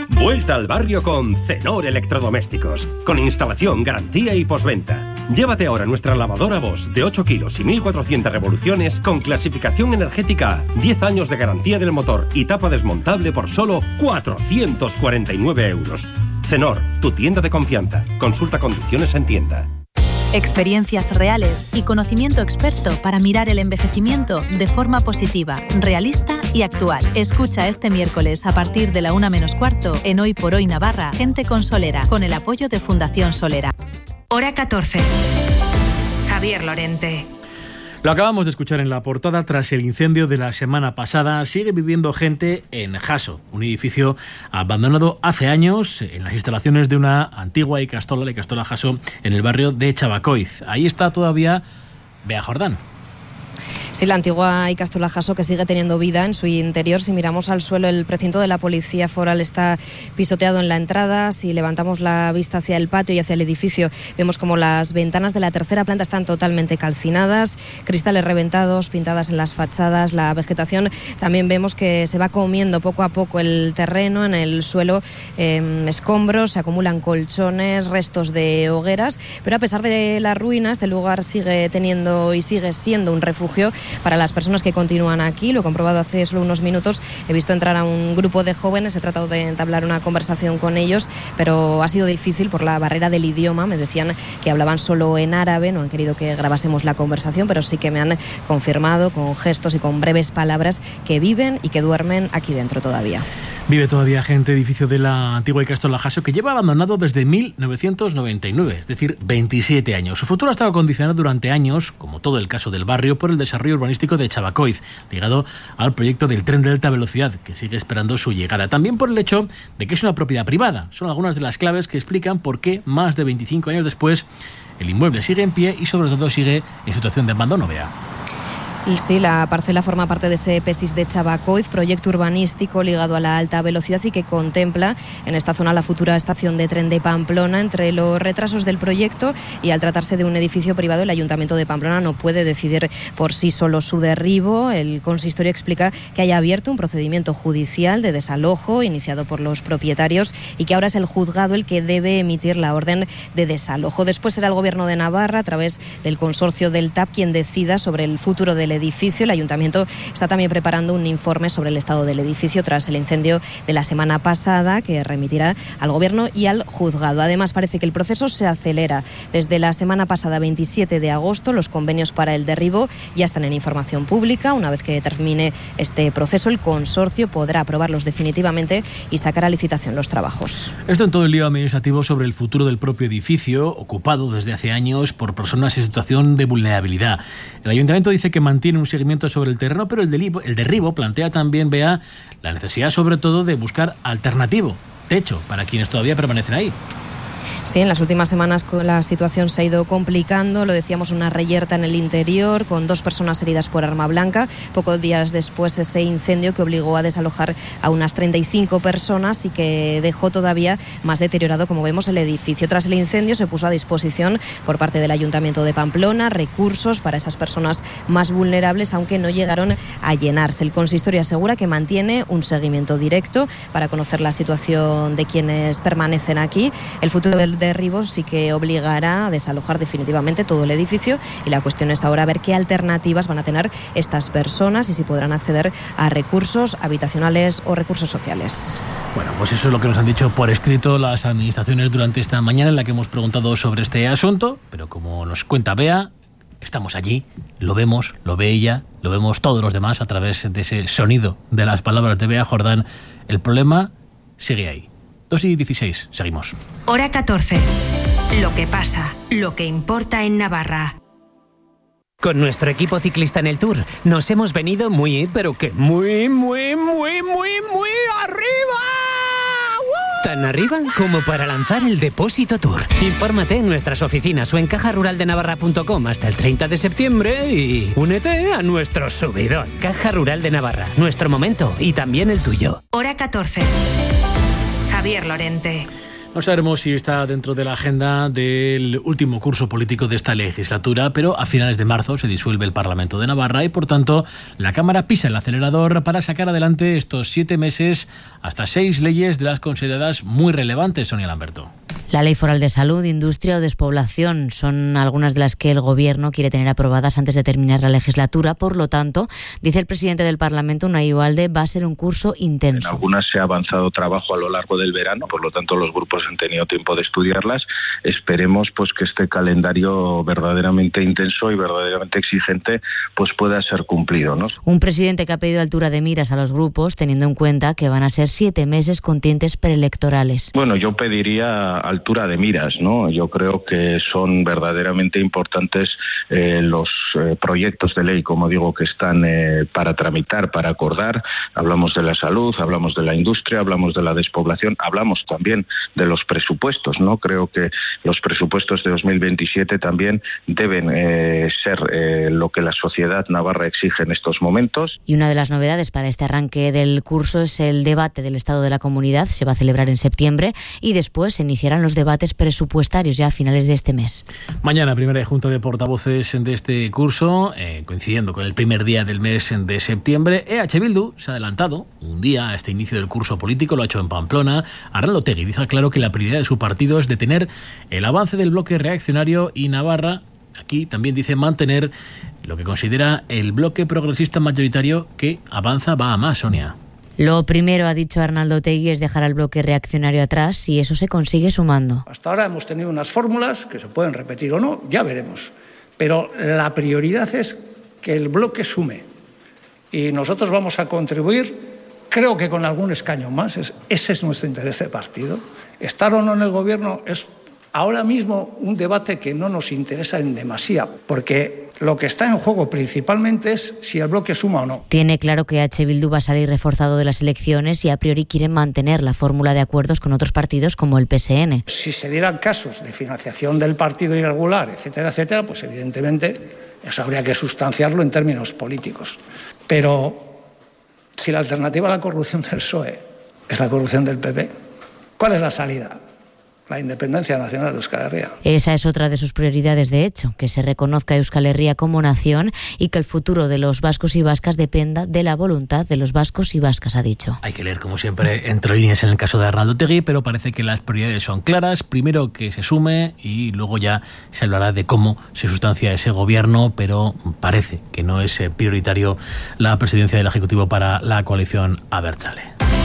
Vuelta al barrio con Cenor Electrodomésticos, con instalación, garantía y postventa. Llévate ahora nuestra lavadora Bosch de ocho kilos y mil cuatrocientas revoluciones con clasificación energética A, diez años de garantía del motor y tapa desmontable por solo cuatrocientos cuarenta y nueve euros. Cenor, tu tienda de confianza. Consulta condiciones en tienda. Experiencias reales y conocimiento experto para mirar el envejecimiento de forma positiva, realista y actual. Escucha este miércoles a partir de la una menos cuarto en Hoy por Hoy Navarra, Gente con Solera, con el apoyo de Fundación Solera. Hora catorce. Javier Lorente. Lo acabamos de escuchar en la portada. Tras el incendio de la semana pasada, sigue viviendo gente en Jaso, un edificio abandonado hace años en las instalaciones de una antigua Ikastola, la Ikastola Jaso, en el barrio de Chabacoiz. Ahí está todavía Bea Jordán. Sí, la antigua Ikastola Jaso, que sigue teniendo vida en su interior. Si miramos al suelo, el precinto de la Policía Foral está pisoteado en la entrada. Si levantamos la vista hacia el patio y hacia el edificio, vemos como las ventanas de la tercera planta están totalmente calcinadas, cristales reventados, pintadas en las fachadas. La vegetación también vemos que se va comiendo poco a poco el terreno. En el suelo, eh, escombros, se acumulan colchones, restos de hogueras. Pero a pesar de la ruina, este lugar sigue teniendo y sigue siendo un refugio para las personas que continúan aquí. Lo he comprobado hace solo unos minutos. He visto entrar a un grupo de jóvenes, he tratado de entablar una conversación con ellos, pero ha sido difícil por la barrera del idioma. Me decían que hablaban solo en árabe, no han querido que grabásemos la conversación, pero sí que me han confirmado con gestos y con breves palabras que viven y que duermen aquí dentro todavía. Vive todavía gente, edificio de la antigua Ikastola Jaso, que lleva abandonado desde mil novecientos noventa y nueve, es decir, veintisiete años. Su futuro ha estado condicionado durante años, como todo el caso del barrio, por el desarrollo urbanístico de Chabacoiz, ligado al proyecto del tren de alta velocidad, que sigue esperando su llegada. También por el hecho de que es una propiedad privada. Son algunas de las claves que explican por qué, más de veinticinco años después, el inmueble sigue en pie y sobre todo sigue en situación de abandono. Vea. Sí, la parcela forma parte de ese PESIS de Chabacoiz, proyecto urbanístico ligado a la alta velocidad y que contempla en esta zona la futura estación de tren de Pamplona. Entre los retrasos del proyecto y al tratarse de un edificio privado, el Ayuntamiento de Pamplona no puede decidir por sí solo su derribo. El consistorio explica que haya abierto un procedimiento judicial de desalojo iniciado por los propietarios y que ahora es el juzgado el que debe emitir la orden de desalojo. Después será el Gobierno de Navarra, a través del consorcio del T A P, quien decida sobre el futuro del edificio. El Ayuntamiento está también preparando un informe sobre el estado del edificio tras el incendio de la semana pasada, que remitirá al Gobierno y al juzgado. Además, parece que el proceso se acelera. Desde la semana pasada, veintisiete de agosto, los convenios para el derribo ya están en información pública. Una vez que termine este proceso, el consorcio podrá aprobarlos definitivamente y sacar a licitación los trabajos. Esto en todo el lío administrativo sobre el futuro del propio edificio, ocupado desde hace años por personas en situación de vulnerabilidad. El Ayuntamiento dice que mantiene un seguimiento sobre el terreno, pero el, delibo, el derribo plantea también, vea, la necesidad sobre todo de buscar alternativo, techo, para quienes todavía permanecen ahí. Sí, en las últimas semanas la situación se ha ido complicando. Lo decíamos, una reyerta en el interior con dos personas heridas por arma blanca. Pocos días después, ese incendio que obligó a desalojar a unas treinta y cinco personas y que dejó todavía más deteriorado, como vemos, el edificio. Tras el incendio se puso a disposición por parte del Ayuntamiento de Pamplona recursos para esas personas más vulnerables, aunque no llegaron a llenarse. El consistorio asegura que mantiene un seguimiento directo para conocer la situación de quienes permanecen aquí. El futuro del derribo sí que obligará a desalojar definitivamente todo el edificio y la cuestión es ahora ver qué alternativas van a tener estas personas y si podrán acceder a recursos habitacionales o recursos sociales. Bueno, pues eso es lo que nos han dicho por escrito las administraciones durante esta mañana en la que hemos preguntado sobre este asunto, pero como nos cuenta Bea, estamos allí, lo vemos, lo ve ella, lo vemos todos los demás a través de ese sonido de las palabras de Bea Jordán. El problema sigue ahí. dos y dieciséis, seguimos. Hora catorce. Lo que pasa, lo que importa en Navarra. Con nuestro equipo ciclista en el Tour nos hemos venido muy, pero que muy, muy, muy, muy, muy arriba. ¡Uh! Tan arriba como para lanzar el Depósito Tour. Infórmate en nuestras oficinas o en caja rural de navarra punto com hasta el treinta de septiembre y únete a nuestro subidón. Caja Rural de Navarra, nuestro momento y también el tuyo. Hora catorce. Javier Lorente. No sabemos si está dentro de la agenda del último curso político de esta legislatura, pero a finales de marzo se disuelve el Parlamento de Navarra y, por tanto, la Cámara pisa el acelerador para sacar adelante estos siete meses hasta seis leyes de las consideradas muy relevantes, Sonia Lamberto. La Ley Foral de Salud, Industria o Despoblación son algunas de las que el Gobierno quiere tener aprobadas antes de terminar la legislatura. Por lo tanto, dice el presidente del Parlamento, Unai Ugalde, va a ser un curso intenso. En algunas se ha avanzado trabajo a lo largo del verano, por lo tanto los grupos han tenido tiempo de estudiarlas. Esperemos pues que este calendario verdaderamente intenso y verdaderamente exigente pues pueda ser cumplido, ¿no? Un presidente que ha pedido altura de miras a los grupos, teniendo en cuenta que van a ser siete meses con tintes preelectorales. Bueno, yo pediría altura de miras, ¿no? Yo creo que son verdaderamente importantes eh, los eh, proyectos de ley, como digo, que están eh, para tramitar, para acordar. Hablamos de la salud, hablamos de la industria, hablamos de la despoblación, hablamos también de los presupuestos, ¿no? Creo que los presupuestos de dos mil veintisiete también deben eh, ser eh, lo que la sociedad navarra exige en estos momentos. Y una de las novedades para este arranque del curso es el debate del Estado de la Comunidad. Se va a celebrar en septiembre y después se iniciarán los debates presupuestarios ya a finales de este mes. Mañana, primera junta de portavoces de este curso, eh, coincidiendo con el primer día del mes de septiembre. E H Bildu se ha adelantado un día a este inicio del curso político, lo ha hecho en Pamplona. Arnaldo Otegi dice claro que la prioridad de su partido es detener el avance del bloque reaccionario y Navarra, aquí también dice mantener lo que considera el bloque progresista mayoritario que avanza, va a más, Sonia. Lo primero, ha dicho Arnaldo Otegi, es dejar al bloque reaccionario atrás y eso se consigue sumando. Hasta ahora hemos tenido unas fórmulas que se pueden repetir o no, ya veremos. Pero la prioridad es que el bloque sume y nosotros vamos a contribuir, creo que con algún escaño más. Ese es nuestro interés de partido. Estar o no en el gobierno es ahora mismo un debate que no nos interesa en demasía, porque lo que está en juego principalmente es si el bloque suma o no. Tiene claro que H. Bildu va a salir reforzado de las elecciones y a priori quiere mantener la fórmula de acuerdos con otros partidos como el P S N. Si se dieran casos de financiación del partido irregular, etcétera, etcétera, pues evidentemente eso habría que sustanciarlo en términos políticos. Pero si la alternativa a la corrupción del P S O E es la corrupción del P P, ¿cuál es la salida? La independencia nacional de Euskal Herria. Esa es otra de sus prioridades, de hecho, que se reconozca a Euskal Herria como nación y que el futuro de los vascos y vascas dependa de la voluntad de los vascos y vascas, ha dicho. Hay que leer, como siempre, entre líneas en el caso de Arnaldo Otegi, pero parece que las prioridades son claras. Primero que se sume y luego ya se hablará de cómo se sustancia ese gobierno, pero parece que no es prioritario la presidencia del Ejecutivo para la coalición Abertzale.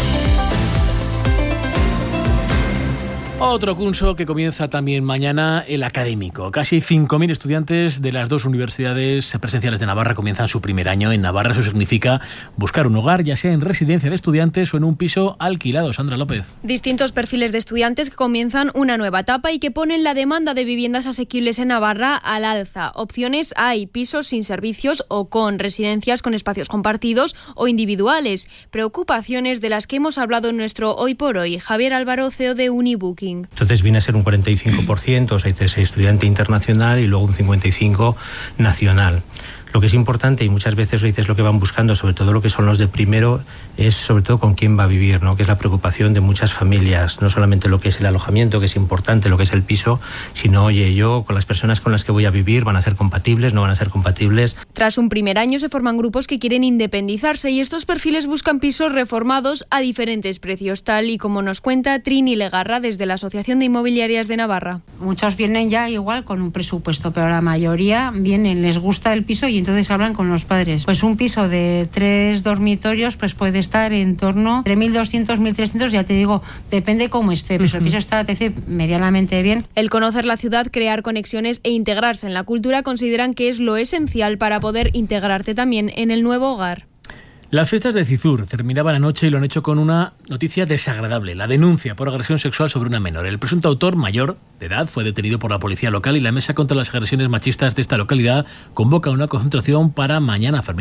Otro curso que comienza también mañana, el académico. Casi cinco mil estudiantes de las dos universidades presenciales de Navarra comienzan su primer año en Navarra. Eso significa buscar un hogar, ya sea en residencia de estudiantes o en un piso alquilado. Sandra López. Distintos perfiles de estudiantes que comienzan una nueva etapa y que ponen la demanda de viviendas asequibles en Navarra al alza. Opciones hay: pisos sin servicios o con residencias con espacios compartidos o individuales. Preocupaciones de las que hemos hablado en nuestro Hoy por Hoy. Javier Álvaro, C E O de Unibooking. Entonces viene a ser un cuarenta y cinco por ciento, o sea, dices estudiante internacional y luego un cincuenta y cinco por ciento nacional. Lo que es importante, y muchas veces dices lo que van buscando, sobre todo lo que son los de primero, es sobre todo con quién va a vivir, ¿no? Que es la preocupación de muchas familias, no solamente lo que es el alojamiento, que es importante, lo que es el piso, sino, oye, yo con las personas con las que voy a vivir, ¿van a ser compatibles, no van a ser compatibles? Tras un primer año se forman grupos que quieren independizarse y estos perfiles buscan pisos reformados a diferentes precios, tal y como nos cuenta Trini Legarra desde la Asociación de Inmobiliarias de Navarra. Muchos vienen ya igual con un presupuesto, pero la mayoría vienen, les gusta el piso y entonces hablan con los padres. Pues un piso de tres dormitorios pues puede estar en torno entre mil doscientos, mil trescientos, ya te digo, depende cómo esté, pero uh-huh. El piso está te dice, medianamente bien. El conocer la ciudad, crear conexiones e integrarse en la cultura consideran que es lo esencial para poder integrarte también en el nuevo hogar. Las fiestas de Cizur terminaban anoche y lo han hecho con una noticia desagradable, la denuncia por agresión sexual sobre una menor. El presunto autor, mayor de edad, fue detenido por la policía local y la Mesa contra las Agresiones Machistas de esta localidad convoca una concentración para mañana, Fermín.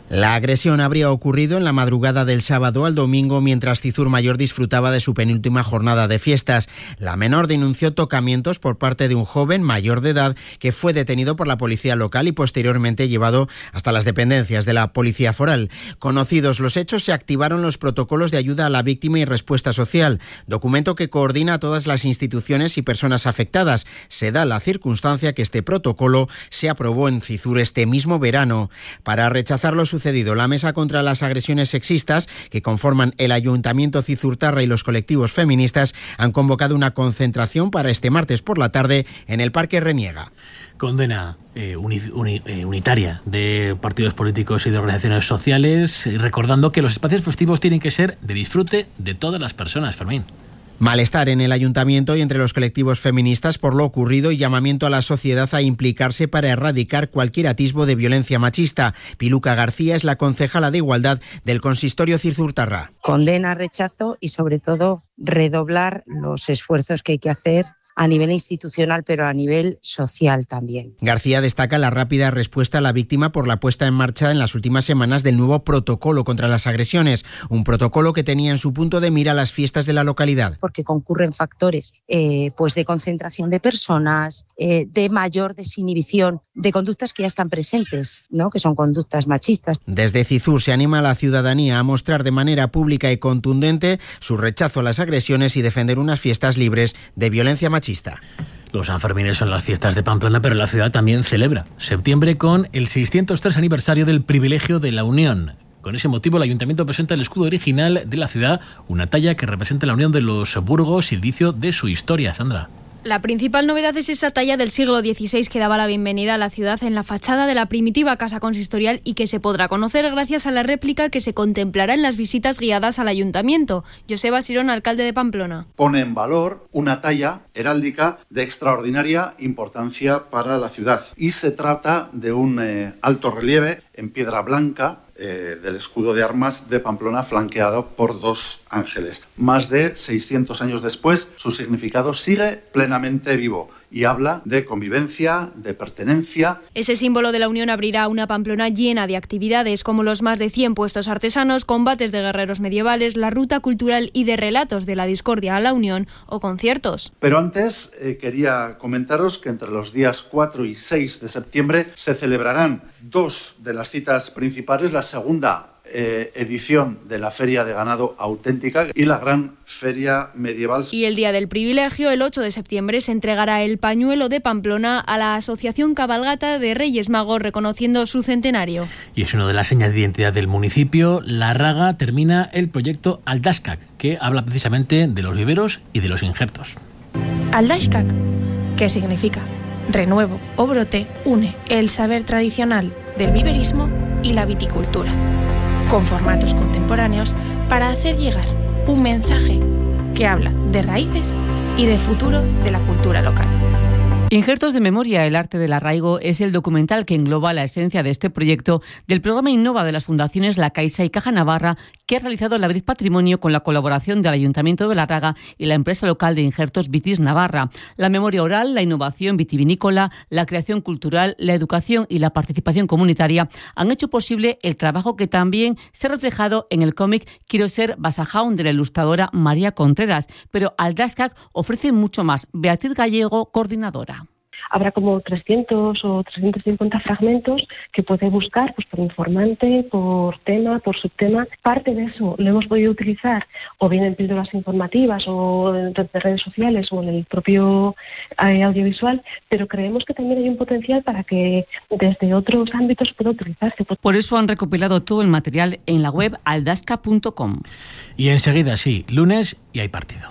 La agresión habría ocurrido en la madrugada del sábado al domingo mientras Cizur Mayor disfrutaba de su penúltima jornada de fiestas. La menor denunció tocamientos por parte de un joven mayor de edad que fue detenido por la policía local y posteriormente llevado hasta las dependencias de la policía foral. Conocidos los hechos, se activaron los protocolos de ayuda a la víctima y respuesta social, documento que coordina a todas las instituciones y personas afectadas. Se da la circunstancia que este protocolo se aprobó en Cizur este mismo verano. Para rechazar los sucedido, la Mesa contra las Agresiones Sexistas, que conforman el Ayuntamiento Cizurtarra y los colectivos feministas, han convocado una concentración para este martes por la tarde en el Parque Reniega. Condena eh, uni, uni, eh, unitaria de partidos políticos y de organizaciones sociales, eh, recordando que los espacios festivos tienen que ser de disfrute de todas las personas, Fermín. Malestar en el ayuntamiento y entre los colectivos feministas por lo ocurrido y llamamiento a la sociedad a implicarse para erradicar cualquier atisbo de violencia machista. Piluca García es la concejala de Igualdad del Consistorio Cizurtarra. Condena, rechazo y sobre todo redoblar los esfuerzos que hay que hacer a nivel institucional, pero a nivel social también. García destaca la rápida respuesta a la víctima por la puesta en marcha en las últimas semanas del nuevo protocolo contra las agresiones, un protocolo que tenía en su punto de mira las fiestas de la localidad. Porque concurren factores eh, pues de concentración de personas, eh, de mayor desinhibición, de conductas que ya están presentes, ¿no? Que son conductas machistas. Desde Cizur se anima a la ciudadanía a mostrar de manera pública y contundente su rechazo a las agresiones y defender unas fiestas libres de violencia machista. Los Sanfermines son las fiestas de Pamplona, pero la ciudad también celebra septiembre con el seiscientos tres aniversario del privilegio de la Unión. Con ese motivo, el Ayuntamiento presenta el escudo original de la ciudad, una talla que representa la unión de los burgos y el inicio de su historia. Sandra. La principal novedad es esa talla del siglo dieciséis que daba la bienvenida a la ciudad en la fachada de la primitiva casa consistorial y que se podrá conocer gracias a la réplica que se contemplará en las visitas guiadas al ayuntamiento. Joseba Sirón, alcalde de Pamplona. Pone en valor una talla heráldica de extraordinaria importancia para la ciudad y se trata de un eh, alto relieve en piedra blanca Eh, del escudo de armas de Pamplona, flanqueado por dos ángeles. Más de seiscientos años después, su significado sigue plenamente vivo y habla de convivencia, de pertenencia. Ese símbolo de la unión abrirá una Pamplona llena de actividades como los más de cien puestos artesanos, combates de guerreros medievales, la ruta cultural y de relatos de la discordia a la unión o conciertos. Pero antes eh, quería comentaros que entre los días cuatro y seis de septiembre se celebrarán dos de las citas principales, la segunda Eh, edición de la Feria de Ganado Auténtica y la Gran Feria Medieval. Y el día del privilegio, el ocho de septiembre, se entregará el pañuelo de Pamplona a la Asociación Cabalgata de Reyes Magos, reconociendo su centenario. Y es una de las señas de identidad del municipio. La Raga termina el proyecto Aldashkak, que habla precisamente de los viveros y de los injertos. Aldashkak, ¿qué significa? Renuevo o brote une el saber tradicional del viverismo y la viticultura, con formatos contemporáneos para hacer llegar un mensaje que habla de raíces y de futuro de la cultura local. Injertos de memoria, el arte del arraigo, es el documental que engloba la esencia de este proyecto del programa Innova de las fundaciones La Caixa y Caja Navarra, que ha realizado la British Patrimonio con la colaboración del Ayuntamiento de La Raga y la empresa local de injertos Vitis Navarra. La memoria oral, la innovación vitivinícola, la creación cultural, la educación y la participación comunitaria han hecho posible el trabajo que también se ha reflejado en el cómic Quiero ser Basajaun de la ilustradora María Contreras, pero Aldashkak ofrece mucho más. Beatriz Gallego, coordinadora. Habrá como trescientos o trescientos cincuenta fragmentos que puede buscar pues, por informante, por tema, por subtema. Parte de eso lo hemos podido utilizar o bien en píldoras informativas o en redes sociales o en el propio eh, audiovisual, pero creemos que también hay un potencial para que desde otros ámbitos pueda utilizarse. Por eso han recopilado todo el material en la web aldashkak punto com. Y enseguida, sí, lunes y hay partido.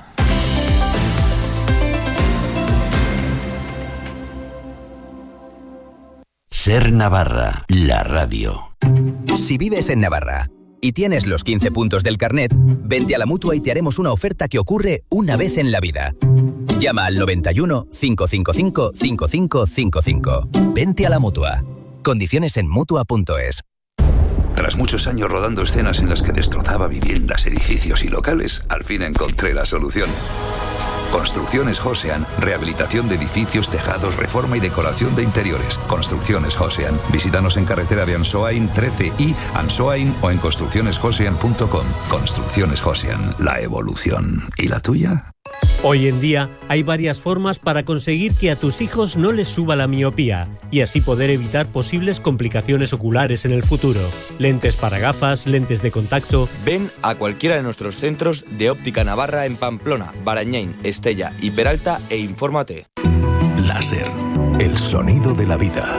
Ser Navarra, la radio. Si vives en Navarra y tienes los quince puntos del carnet, vente a la Mutua y te haremos una oferta que ocurre una vez en la vida. Llama al noventa y uno, cinco cinco cinco, cinco cinco cinco cinco. Vente a la Mutua. Condiciones en Mutua punto es. Tras muchos años rodando escenas en las que destrozaba viviendas, edificios y locales, al fin encontré la solución. Construcciones Josean, rehabilitación de edificios, tejados, reforma y decoración de interiores. Construcciones Josean. Visítanos en carretera de Ansoain trece y Ansoain o en construcciones josean punto com. Construcciones Josean, la evolución. ¿Y la tuya? Hoy en día hay varias formas para conseguir que a tus hijos no les suba la miopía y así poder evitar posibles complicaciones oculares en el futuro. Lentes para gafas, lentes de contacto. Ven a cualquiera de nuestros centros de Óptica Navarra en Pamplona, Barañáin, Estella y Peralta e infórmate. Láser, el sonido de la vida.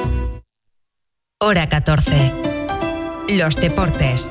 Hora catorce. Los deportes.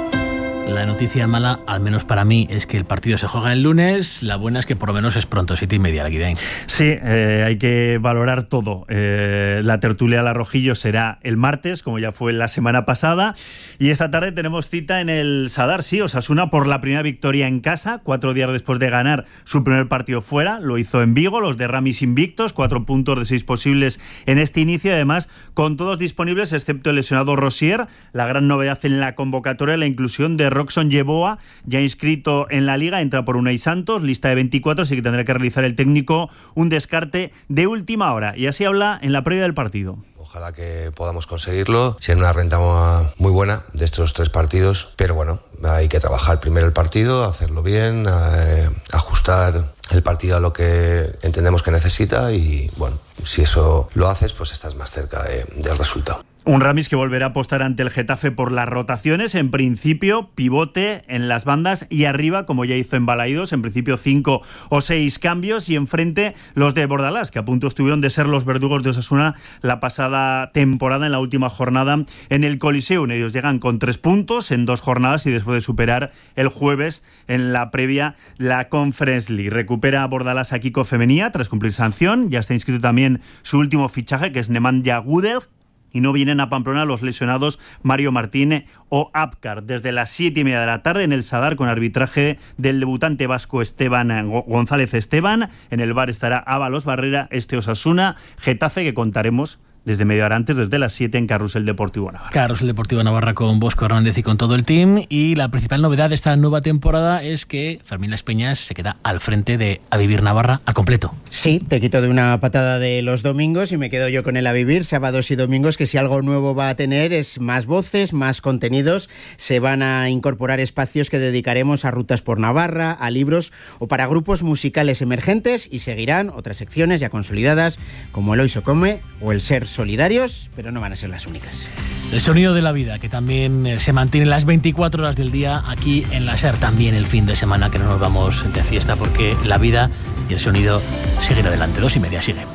La noticia mala, al menos para mí, es que el partido se juega el lunes. La buena es que por lo menos es pronto, siete y media, la Guidain. Sí, eh, hay que valorar todo. Eh, la tertulia La Rojillo será el martes, como ya fue la semana pasada. Y esta tarde tenemos cita en el Sadar, sí, Osasuna por la primera victoria en casa, cuatro días después de ganar su primer partido fuera. Lo hizo en Vigo, los de Ramis invictos, cuatro puntos de seis posibles en este inicio. Además, con todos disponibles, excepto el lesionado Rosier. La gran novedad en la convocatoria, la inclusión de Roxon Yeboah, ya inscrito en la Liga, entra por Unai Santos, lista de veinticuatro, así que tendrá que realizar el técnico un descarte de última hora. Y así habla en la previa del partido. Ojalá que podamos conseguirlo. Tiene una renta muy buena de estos tres partidos, pero bueno, hay que trabajar primero el partido, hacerlo bien, eh, ajustar el partido a lo que entendemos que necesita y bueno, si eso lo haces, pues estás más cerca de, del resultado. Un Ramis que volverá a apostar ante el Getafe por las rotaciones, en principio pivote en las bandas y arriba, como ya hizo en Balaídos, en principio cinco o seis cambios, y enfrente los de Bordalás, que a punto estuvieron de ser los verdugos de Osasuna la pasada temporada en la última jornada en el Coliseum. Ellos llegan con tres puntos en dos jornadas y después de superar el jueves en la previa la Conference League. Recupera a Bordalás a Kiko Femenía tras cumplir sanción, ya está inscrito también su último fichaje, que es Nemanja Gudel. Y no vienen a Pamplona los lesionados Mario Martínez o Apcar. Desde las siete y media de la tarde en el Sadar, con arbitraje del debutante vasco Esteban González Esteban. En el bar estará Ábalos Barrera, este Osasuna, Getafe, que contaremos desde media hora antes, desde las siete en Carrusel Deportivo Navarra. Carrusel Deportivo Navarra con Bosco Hernández y con todo el team. Y la principal novedad de esta nueva temporada es que Fermín Las Peñas se queda al frente de A Vivir Navarra al completo. Sí, te quito de una patada de los domingos y me quedo yo con el A Vivir, sábados y domingos, que si algo nuevo va a tener es más voces, más contenidos. Se van a incorporar espacios que dedicaremos a rutas por Navarra, a libros o para grupos musicales emergentes, y seguirán otras secciones ya consolidadas como el Hoy se come o el Ser Solidarios, pero no van a ser las únicas. El sonido de la vida, que también se mantiene las veinticuatro horas del día aquí en la SER, también el fin de semana, que no nos vamos de fiesta, porque la vida y el sonido siguen adelante. Dos y media sigue.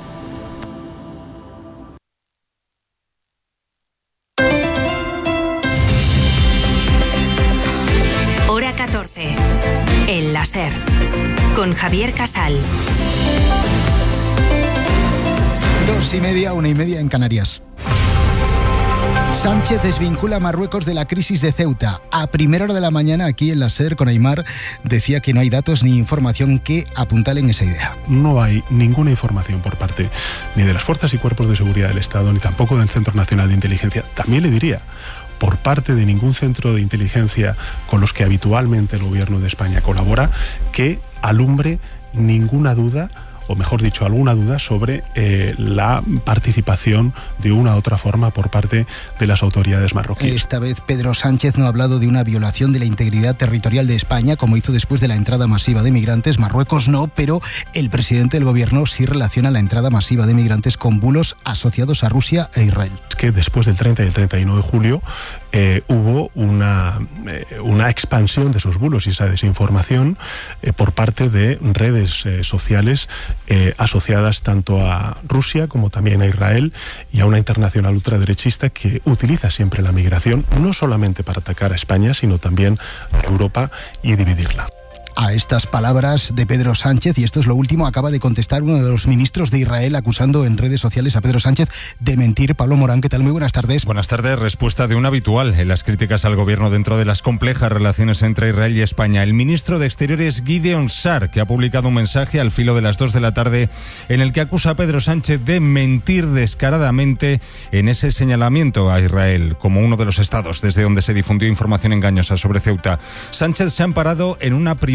Hora catorce, en la SER, con Javier Casal. Dos y media, una y media en Canarias. Sánchez desvincula a Marruecos de la crisis de Ceuta. A primera hora de la mañana, aquí en la SER, con Aymar, decía que no hay datos ni información que apuntalen esa idea. No hay ninguna información por parte ni de las fuerzas y cuerpos de seguridad del Estado, ni tampoco del Centro Nacional de Inteligencia. También le diría, por parte de ningún centro de inteligencia con los que habitualmente el Gobierno de España colabora, que alumbre ninguna duda, o mejor dicho, alguna duda sobre eh, la participación de una u otra forma por parte de las autoridades marroquíes. Esta vez Pedro Sánchez no ha hablado de una violación de la integridad territorial de España, como hizo después de la entrada masiva de migrantes. Marruecos no, pero el presidente del gobierno sí relaciona la entrada masiva de migrantes con bulos asociados a Rusia e Israel. Es que después del treinta y el treinta y uno de julio eh, hubo una, eh, una expansión de esos bulos y esa desinformación eh, por parte de redes eh, sociales Eh, asociadas tanto a Rusia como también a Israel y a una internacional ultraderechista que utiliza siempre la migración no solamente para atacar a España, sino también a Europa y dividirla. A estas palabras de Pedro Sánchez, y esto es lo último, acaba de contestar uno de los ministros de Israel acusando en redes sociales a Pedro Sánchez de mentir. Pablo Morán, ¿qué tal? Muy buenas tardes. Buenas tardes. Respuesta de un habitual en las críticas al gobierno dentro de las complejas relaciones entre Israel y España. El ministro de Exteriores, Gideon Sar, que ha publicado un mensaje al filo de las dos de la tarde en el que acusa a Pedro Sánchez de mentir descaradamente en ese señalamiento a Israel como uno de los estados desde donde se difundió información engañosa sobre Ceuta. Sánchez se ha amparado en una primera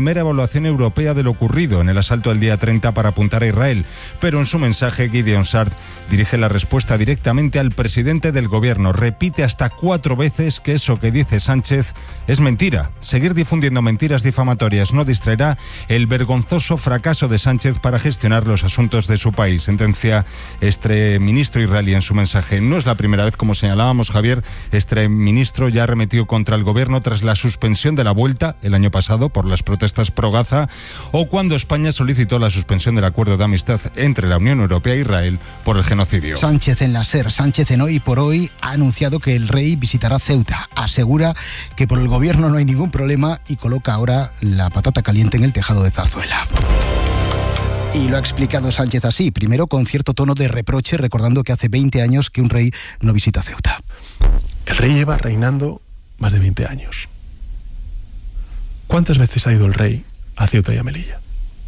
primera evaluación europea de lo ocurrido en el asalto del día treinta para apuntar a Israel, pero en su mensaje Gideon Sa'ar dirige la respuesta directamente al presidente del gobierno. Repite hasta cuatro veces que eso que dice Sánchez es mentira. Seguir difundiendo mentiras difamatorias no distraerá el vergonzoso fracaso de Sánchez para gestionar los asuntos de su país, sentencia este ministro israelí en su mensaje. No es la primera vez, como señalábamos, Javier, este ministro ya arremetió contra el gobierno tras la suspensión de la vuelta el año pasado por las protestas pro Gaza, o cuando España solicitó la suspensión del acuerdo de amistad entre la Unión Europea e Israel por el genocidio. Sánchez en la SER. Sánchez en Hoy por Hoy ha anunciado que el rey visitará Ceuta. Asegura que por el gobierno no hay ningún problema y coloca ahora la patata caliente en el tejado de Zarzuela. Y lo ha explicado Sánchez así, primero con cierto tono de reproche, recordando que hace veinte años que un rey no visita Ceuta. El rey lleva reinando más de veinte años. ¿Cuántas veces ha ido el rey a Ceuta y a Melilla?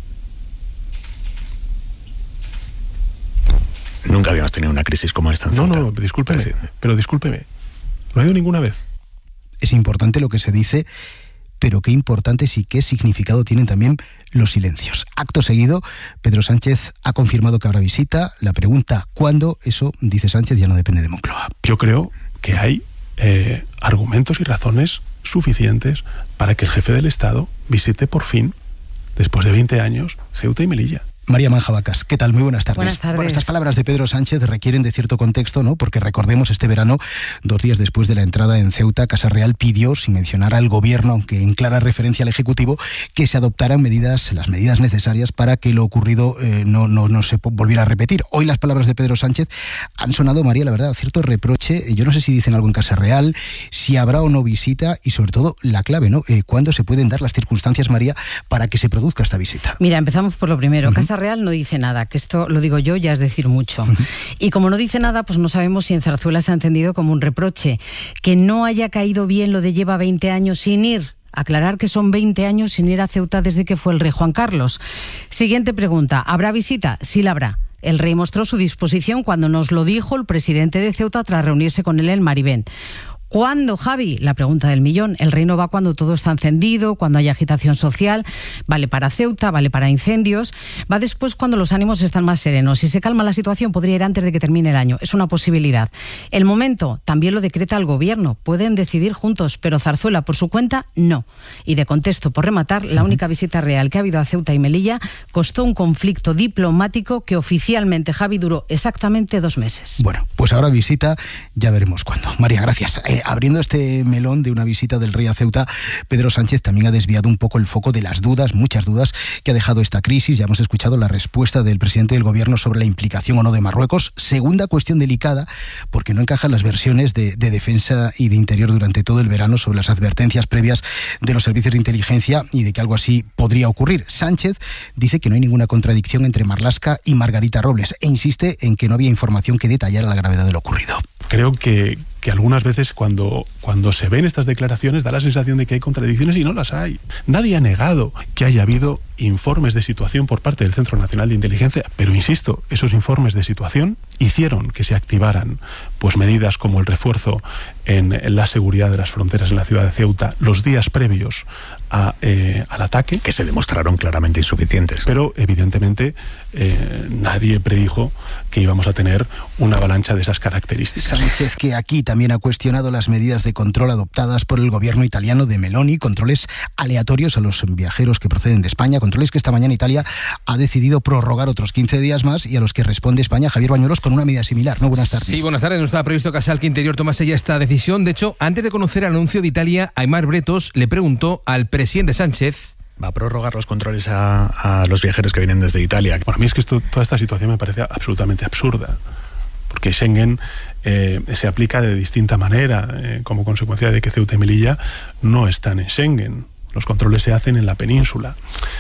Nunca habíamos tenido una crisis como esta en No, Ceuta. no, discúlpeme, pero discúlpeme. No ha ido ninguna vez. Es importante lo que se dice, pero qué importantes y qué significado tienen también los silencios. Acto seguido, Pedro Sánchez ha confirmado que habrá visita. La pregunta ¿cuándo? Eso, dice Sánchez, ya no depende de Moncloa. Yo creo que hay eh, argumentos y razones suficientes para que el jefe del Estado visite por fin, después de veinte años, Ceuta y Melilla. María Manjabacas, ¿qué tal? Muy buenas tardes. Buenas tardes. Bueno, estas palabras de Pedro Sánchez requieren de cierto contexto, ¿no? Porque recordemos, este verano, dos días después de la entrada en Ceuta, Casa Real pidió, sin mencionar al gobierno, aunque en clara referencia al Ejecutivo, que se adoptaran medidas, las medidas necesarias para que lo ocurrido eh, no, no, no se volviera a repetir. Hoy las palabras de Pedro Sánchez han sonado, María, la verdad, cierto reproche. Yo no sé si dicen algo en Casa Real, si habrá o no visita y, sobre todo, la clave, ¿no? Eh, ¿Cuándo se pueden dar las circunstancias, María, para que se produzca esta visita? Mira, empezamos por lo primero. Uh-huh. Casa Real no dice nada, que esto, lo digo yo, ya es decir mucho. Uh-huh. Y como no dice nada, pues no sabemos si en Zarzuela se ha entendido como un reproche. Que no haya caído bien lo de lleva veinte años sin ir. Aclarar que son veinte años sin ir a Ceuta desde que fue el rey Juan Carlos. Siguiente pregunta. ¿Habrá visita? Sí la habrá. El rey mostró su disposición cuando nos lo dijo el presidente de Ceuta tras reunirse con él en Marivent. ¿Cuándo, Javi? La pregunta del millón. El rey no va cuando todo está encendido, cuando hay agitación social. Vale para Ceuta, vale para incendios. Va después cuando los ánimos están más serenos. Si se calma la situación, podría ir antes de que termine el año. Es una posibilidad. El momento también lo decreta el gobierno. Pueden decidir juntos, pero Zarzuela, por su cuenta, no. Y de contexto, por rematar, la única visita real que ha habido a Ceuta y Melilla costó un conflicto diplomático que oficialmente, Javi, duró exactamente dos meses. Bueno, pues ahora visita, ya veremos cuándo. María, gracias. Eh, abriendo este melón de una visita del rey a Ceuta, Pedro Sánchez también ha desviado un poco el foco de las dudas, muchas dudas, que ha dejado esta crisis. Ya hemos escuchado la respuesta del presidente del gobierno sobre la implicación o no de Marruecos. Segunda cuestión delicada, porque no encajan las versiones de, de defensa y de interior durante todo el verano sobre las advertencias previas de los servicios de inteligencia y de que algo así podría ocurrir. Sánchez dice que no hay ninguna contradicción entre Marlaska y Margarita Robles e insiste en que no había información que detallara la gravedad de lo ocurrido. Creo que, que algunas veces cuando, cuando se ven estas declaraciones da la sensación de que hay contradicciones y no las hay. Nadie ha negado que haya habido informes de situación por parte del Centro Nacional de Inteligencia, pero insisto, esos informes de situación hicieron que se activaran pues medidas como el refuerzo en, en la seguridad de las fronteras en la ciudad de Ceuta los días previos a, eh, al ataque. Que se demostraron claramente insuficientes. Pero evidentemente eh, nadie predijo que íbamos a tener una avalancha de esas características. Sánchez, que aquí también ha cuestionado las medidas de control adoptadas por el gobierno italiano de Meloni, controles aleatorios a los viajeros que proceden de España, controles que esta mañana Italia ha decidido prorrogar otros quince días más y a los que responde España. Javier Bañuelos, con una medida similar. ¿No? Buenas tardes. Sí, buenas tardes. No estaba previsto que Casal, que Interior tomase ya esta decisión. De hecho, antes de conocer el anuncio de Italia, Aimar Bretos le preguntó al presidente Sánchez: ¿va a prorrogar los controles a, a los viajeros que vienen desde Italia? Para mí es que esto, toda esta situación me parece absolutamente absurda, porque Schengen eh, se aplica de distinta manera eh, como consecuencia de que Ceuta y Melilla no están en Schengen. Los controles se hacen en la península.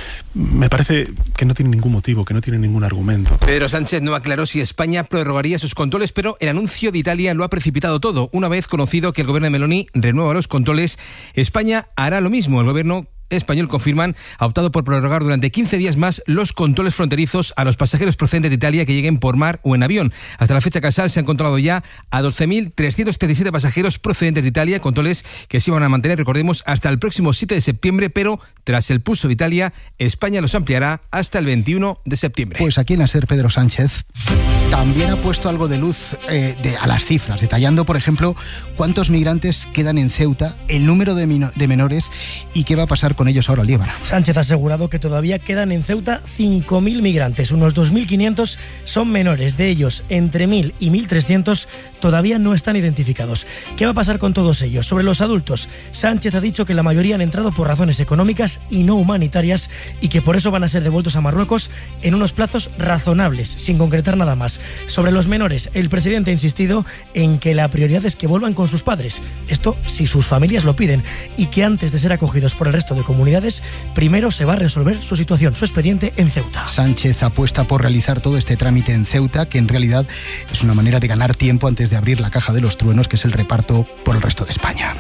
Me parece que no tiene ningún motivo, que no tiene ningún argumento. Pedro Sánchez no aclaró si España prorrogaría sus controles, pero el anuncio de Italia lo ha precipitado todo. Una vez conocido que el gobierno de Meloni renueva los controles, España hará lo mismo. El gobierno español confirman ha optado por prorrogar durante quince días más los controles fronterizos a los pasajeros procedentes de Italia que lleguen por mar o en avión. Hasta la fecha, Casal, se han controlado ya a doce mil trescientos treinta y siete pasajeros procedentes de Italia, controles que se iban a mantener, recordemos, hasta el próximo siete de septiembre, pero tras el pulso de Italia, España los ampliará hasta el veintiuno de septiembre. Pues aquí en la SER, Pedro Sánchez también ha puesto algo de luz eh, de, a las cifras, detallando, por ejemplo, cuántos migrantes quedan en Ceuta, el número de, mino, de menores y qué va a pasar con ellos ahora, Líbana. Sánchez ha asegurado que todavía quedan en Ceuta cinco mil migrantes, unos dos mil quinientos son menores, de ellos entre mil y mil trescientos todavía no están identificados. ¿Qué va a pasar con todos ellos? Sobre los adultos, Sánchez ha dicho que la mayoría han entrado por razones económicas y no humanitarias y que por eso van a ser devueltos a Marruecos en unos plazos razonables, sin concretar nada más. Sobre los menores, el presidente ha insistido en que la prioridad es que vuelvan con sus padres, esto si sus familias lo piden, y que antes de ser acogidos por el resto de comunidades, primero se va a resolver su situación, su expediente en Ceuta. Sánchez apuesta por realizar todo este trámite en Ceuta, que en realidad es una manera de ganar tiempo antes de abrir la caja de los truenos, que es el reparto por el resto de España.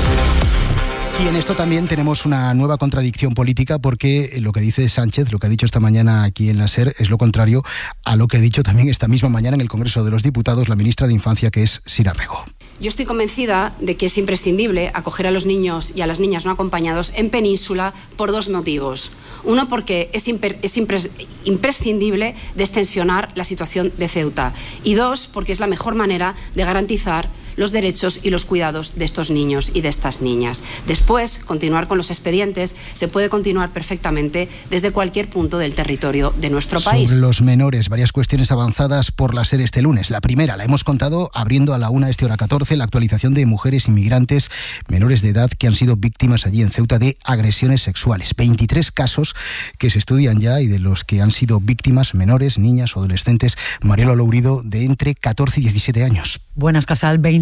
Y en esto también tenemos una nueva contradicción política, porque lo que dice Sánchez, lo que ha dicho esta mañana aquí en la SER, es lo contrario a lo que ha dicho también esta misma mañana en el Congreso de los Diputados la ministra de Infancia, que es Sira Rego. Yo estoy convencida de que es imprescindible acoger a los niños y a las niñas no acompañados en Península por dos motivos. Uno, porque es, imper, es impres, imprescindible destensionar la situación de Ceuta. Y dos, porque es la mejor manera de garantizar los derechos y los cuidados de estos niños y de estas niñas. Después, continuar con los expedientes se puede continuar perfectamente desde cualquier punto del territorio de nuestro país. Sobre los menores, varias cuestiones avanzadas por la SER este lunes. La primera la hemos contado abriendo a la una este hora catorce, la actualización de mujeres inmigrantes menores de edad que han sido víctimas allí en Ceuta de agresiones sexuales. veintitrés casos que se estudian ya y de los que han sido víctimas menores, niñas o adolescentes. Mariela Lourido, de entre catorce y diecisiete años. Buenas, Casal.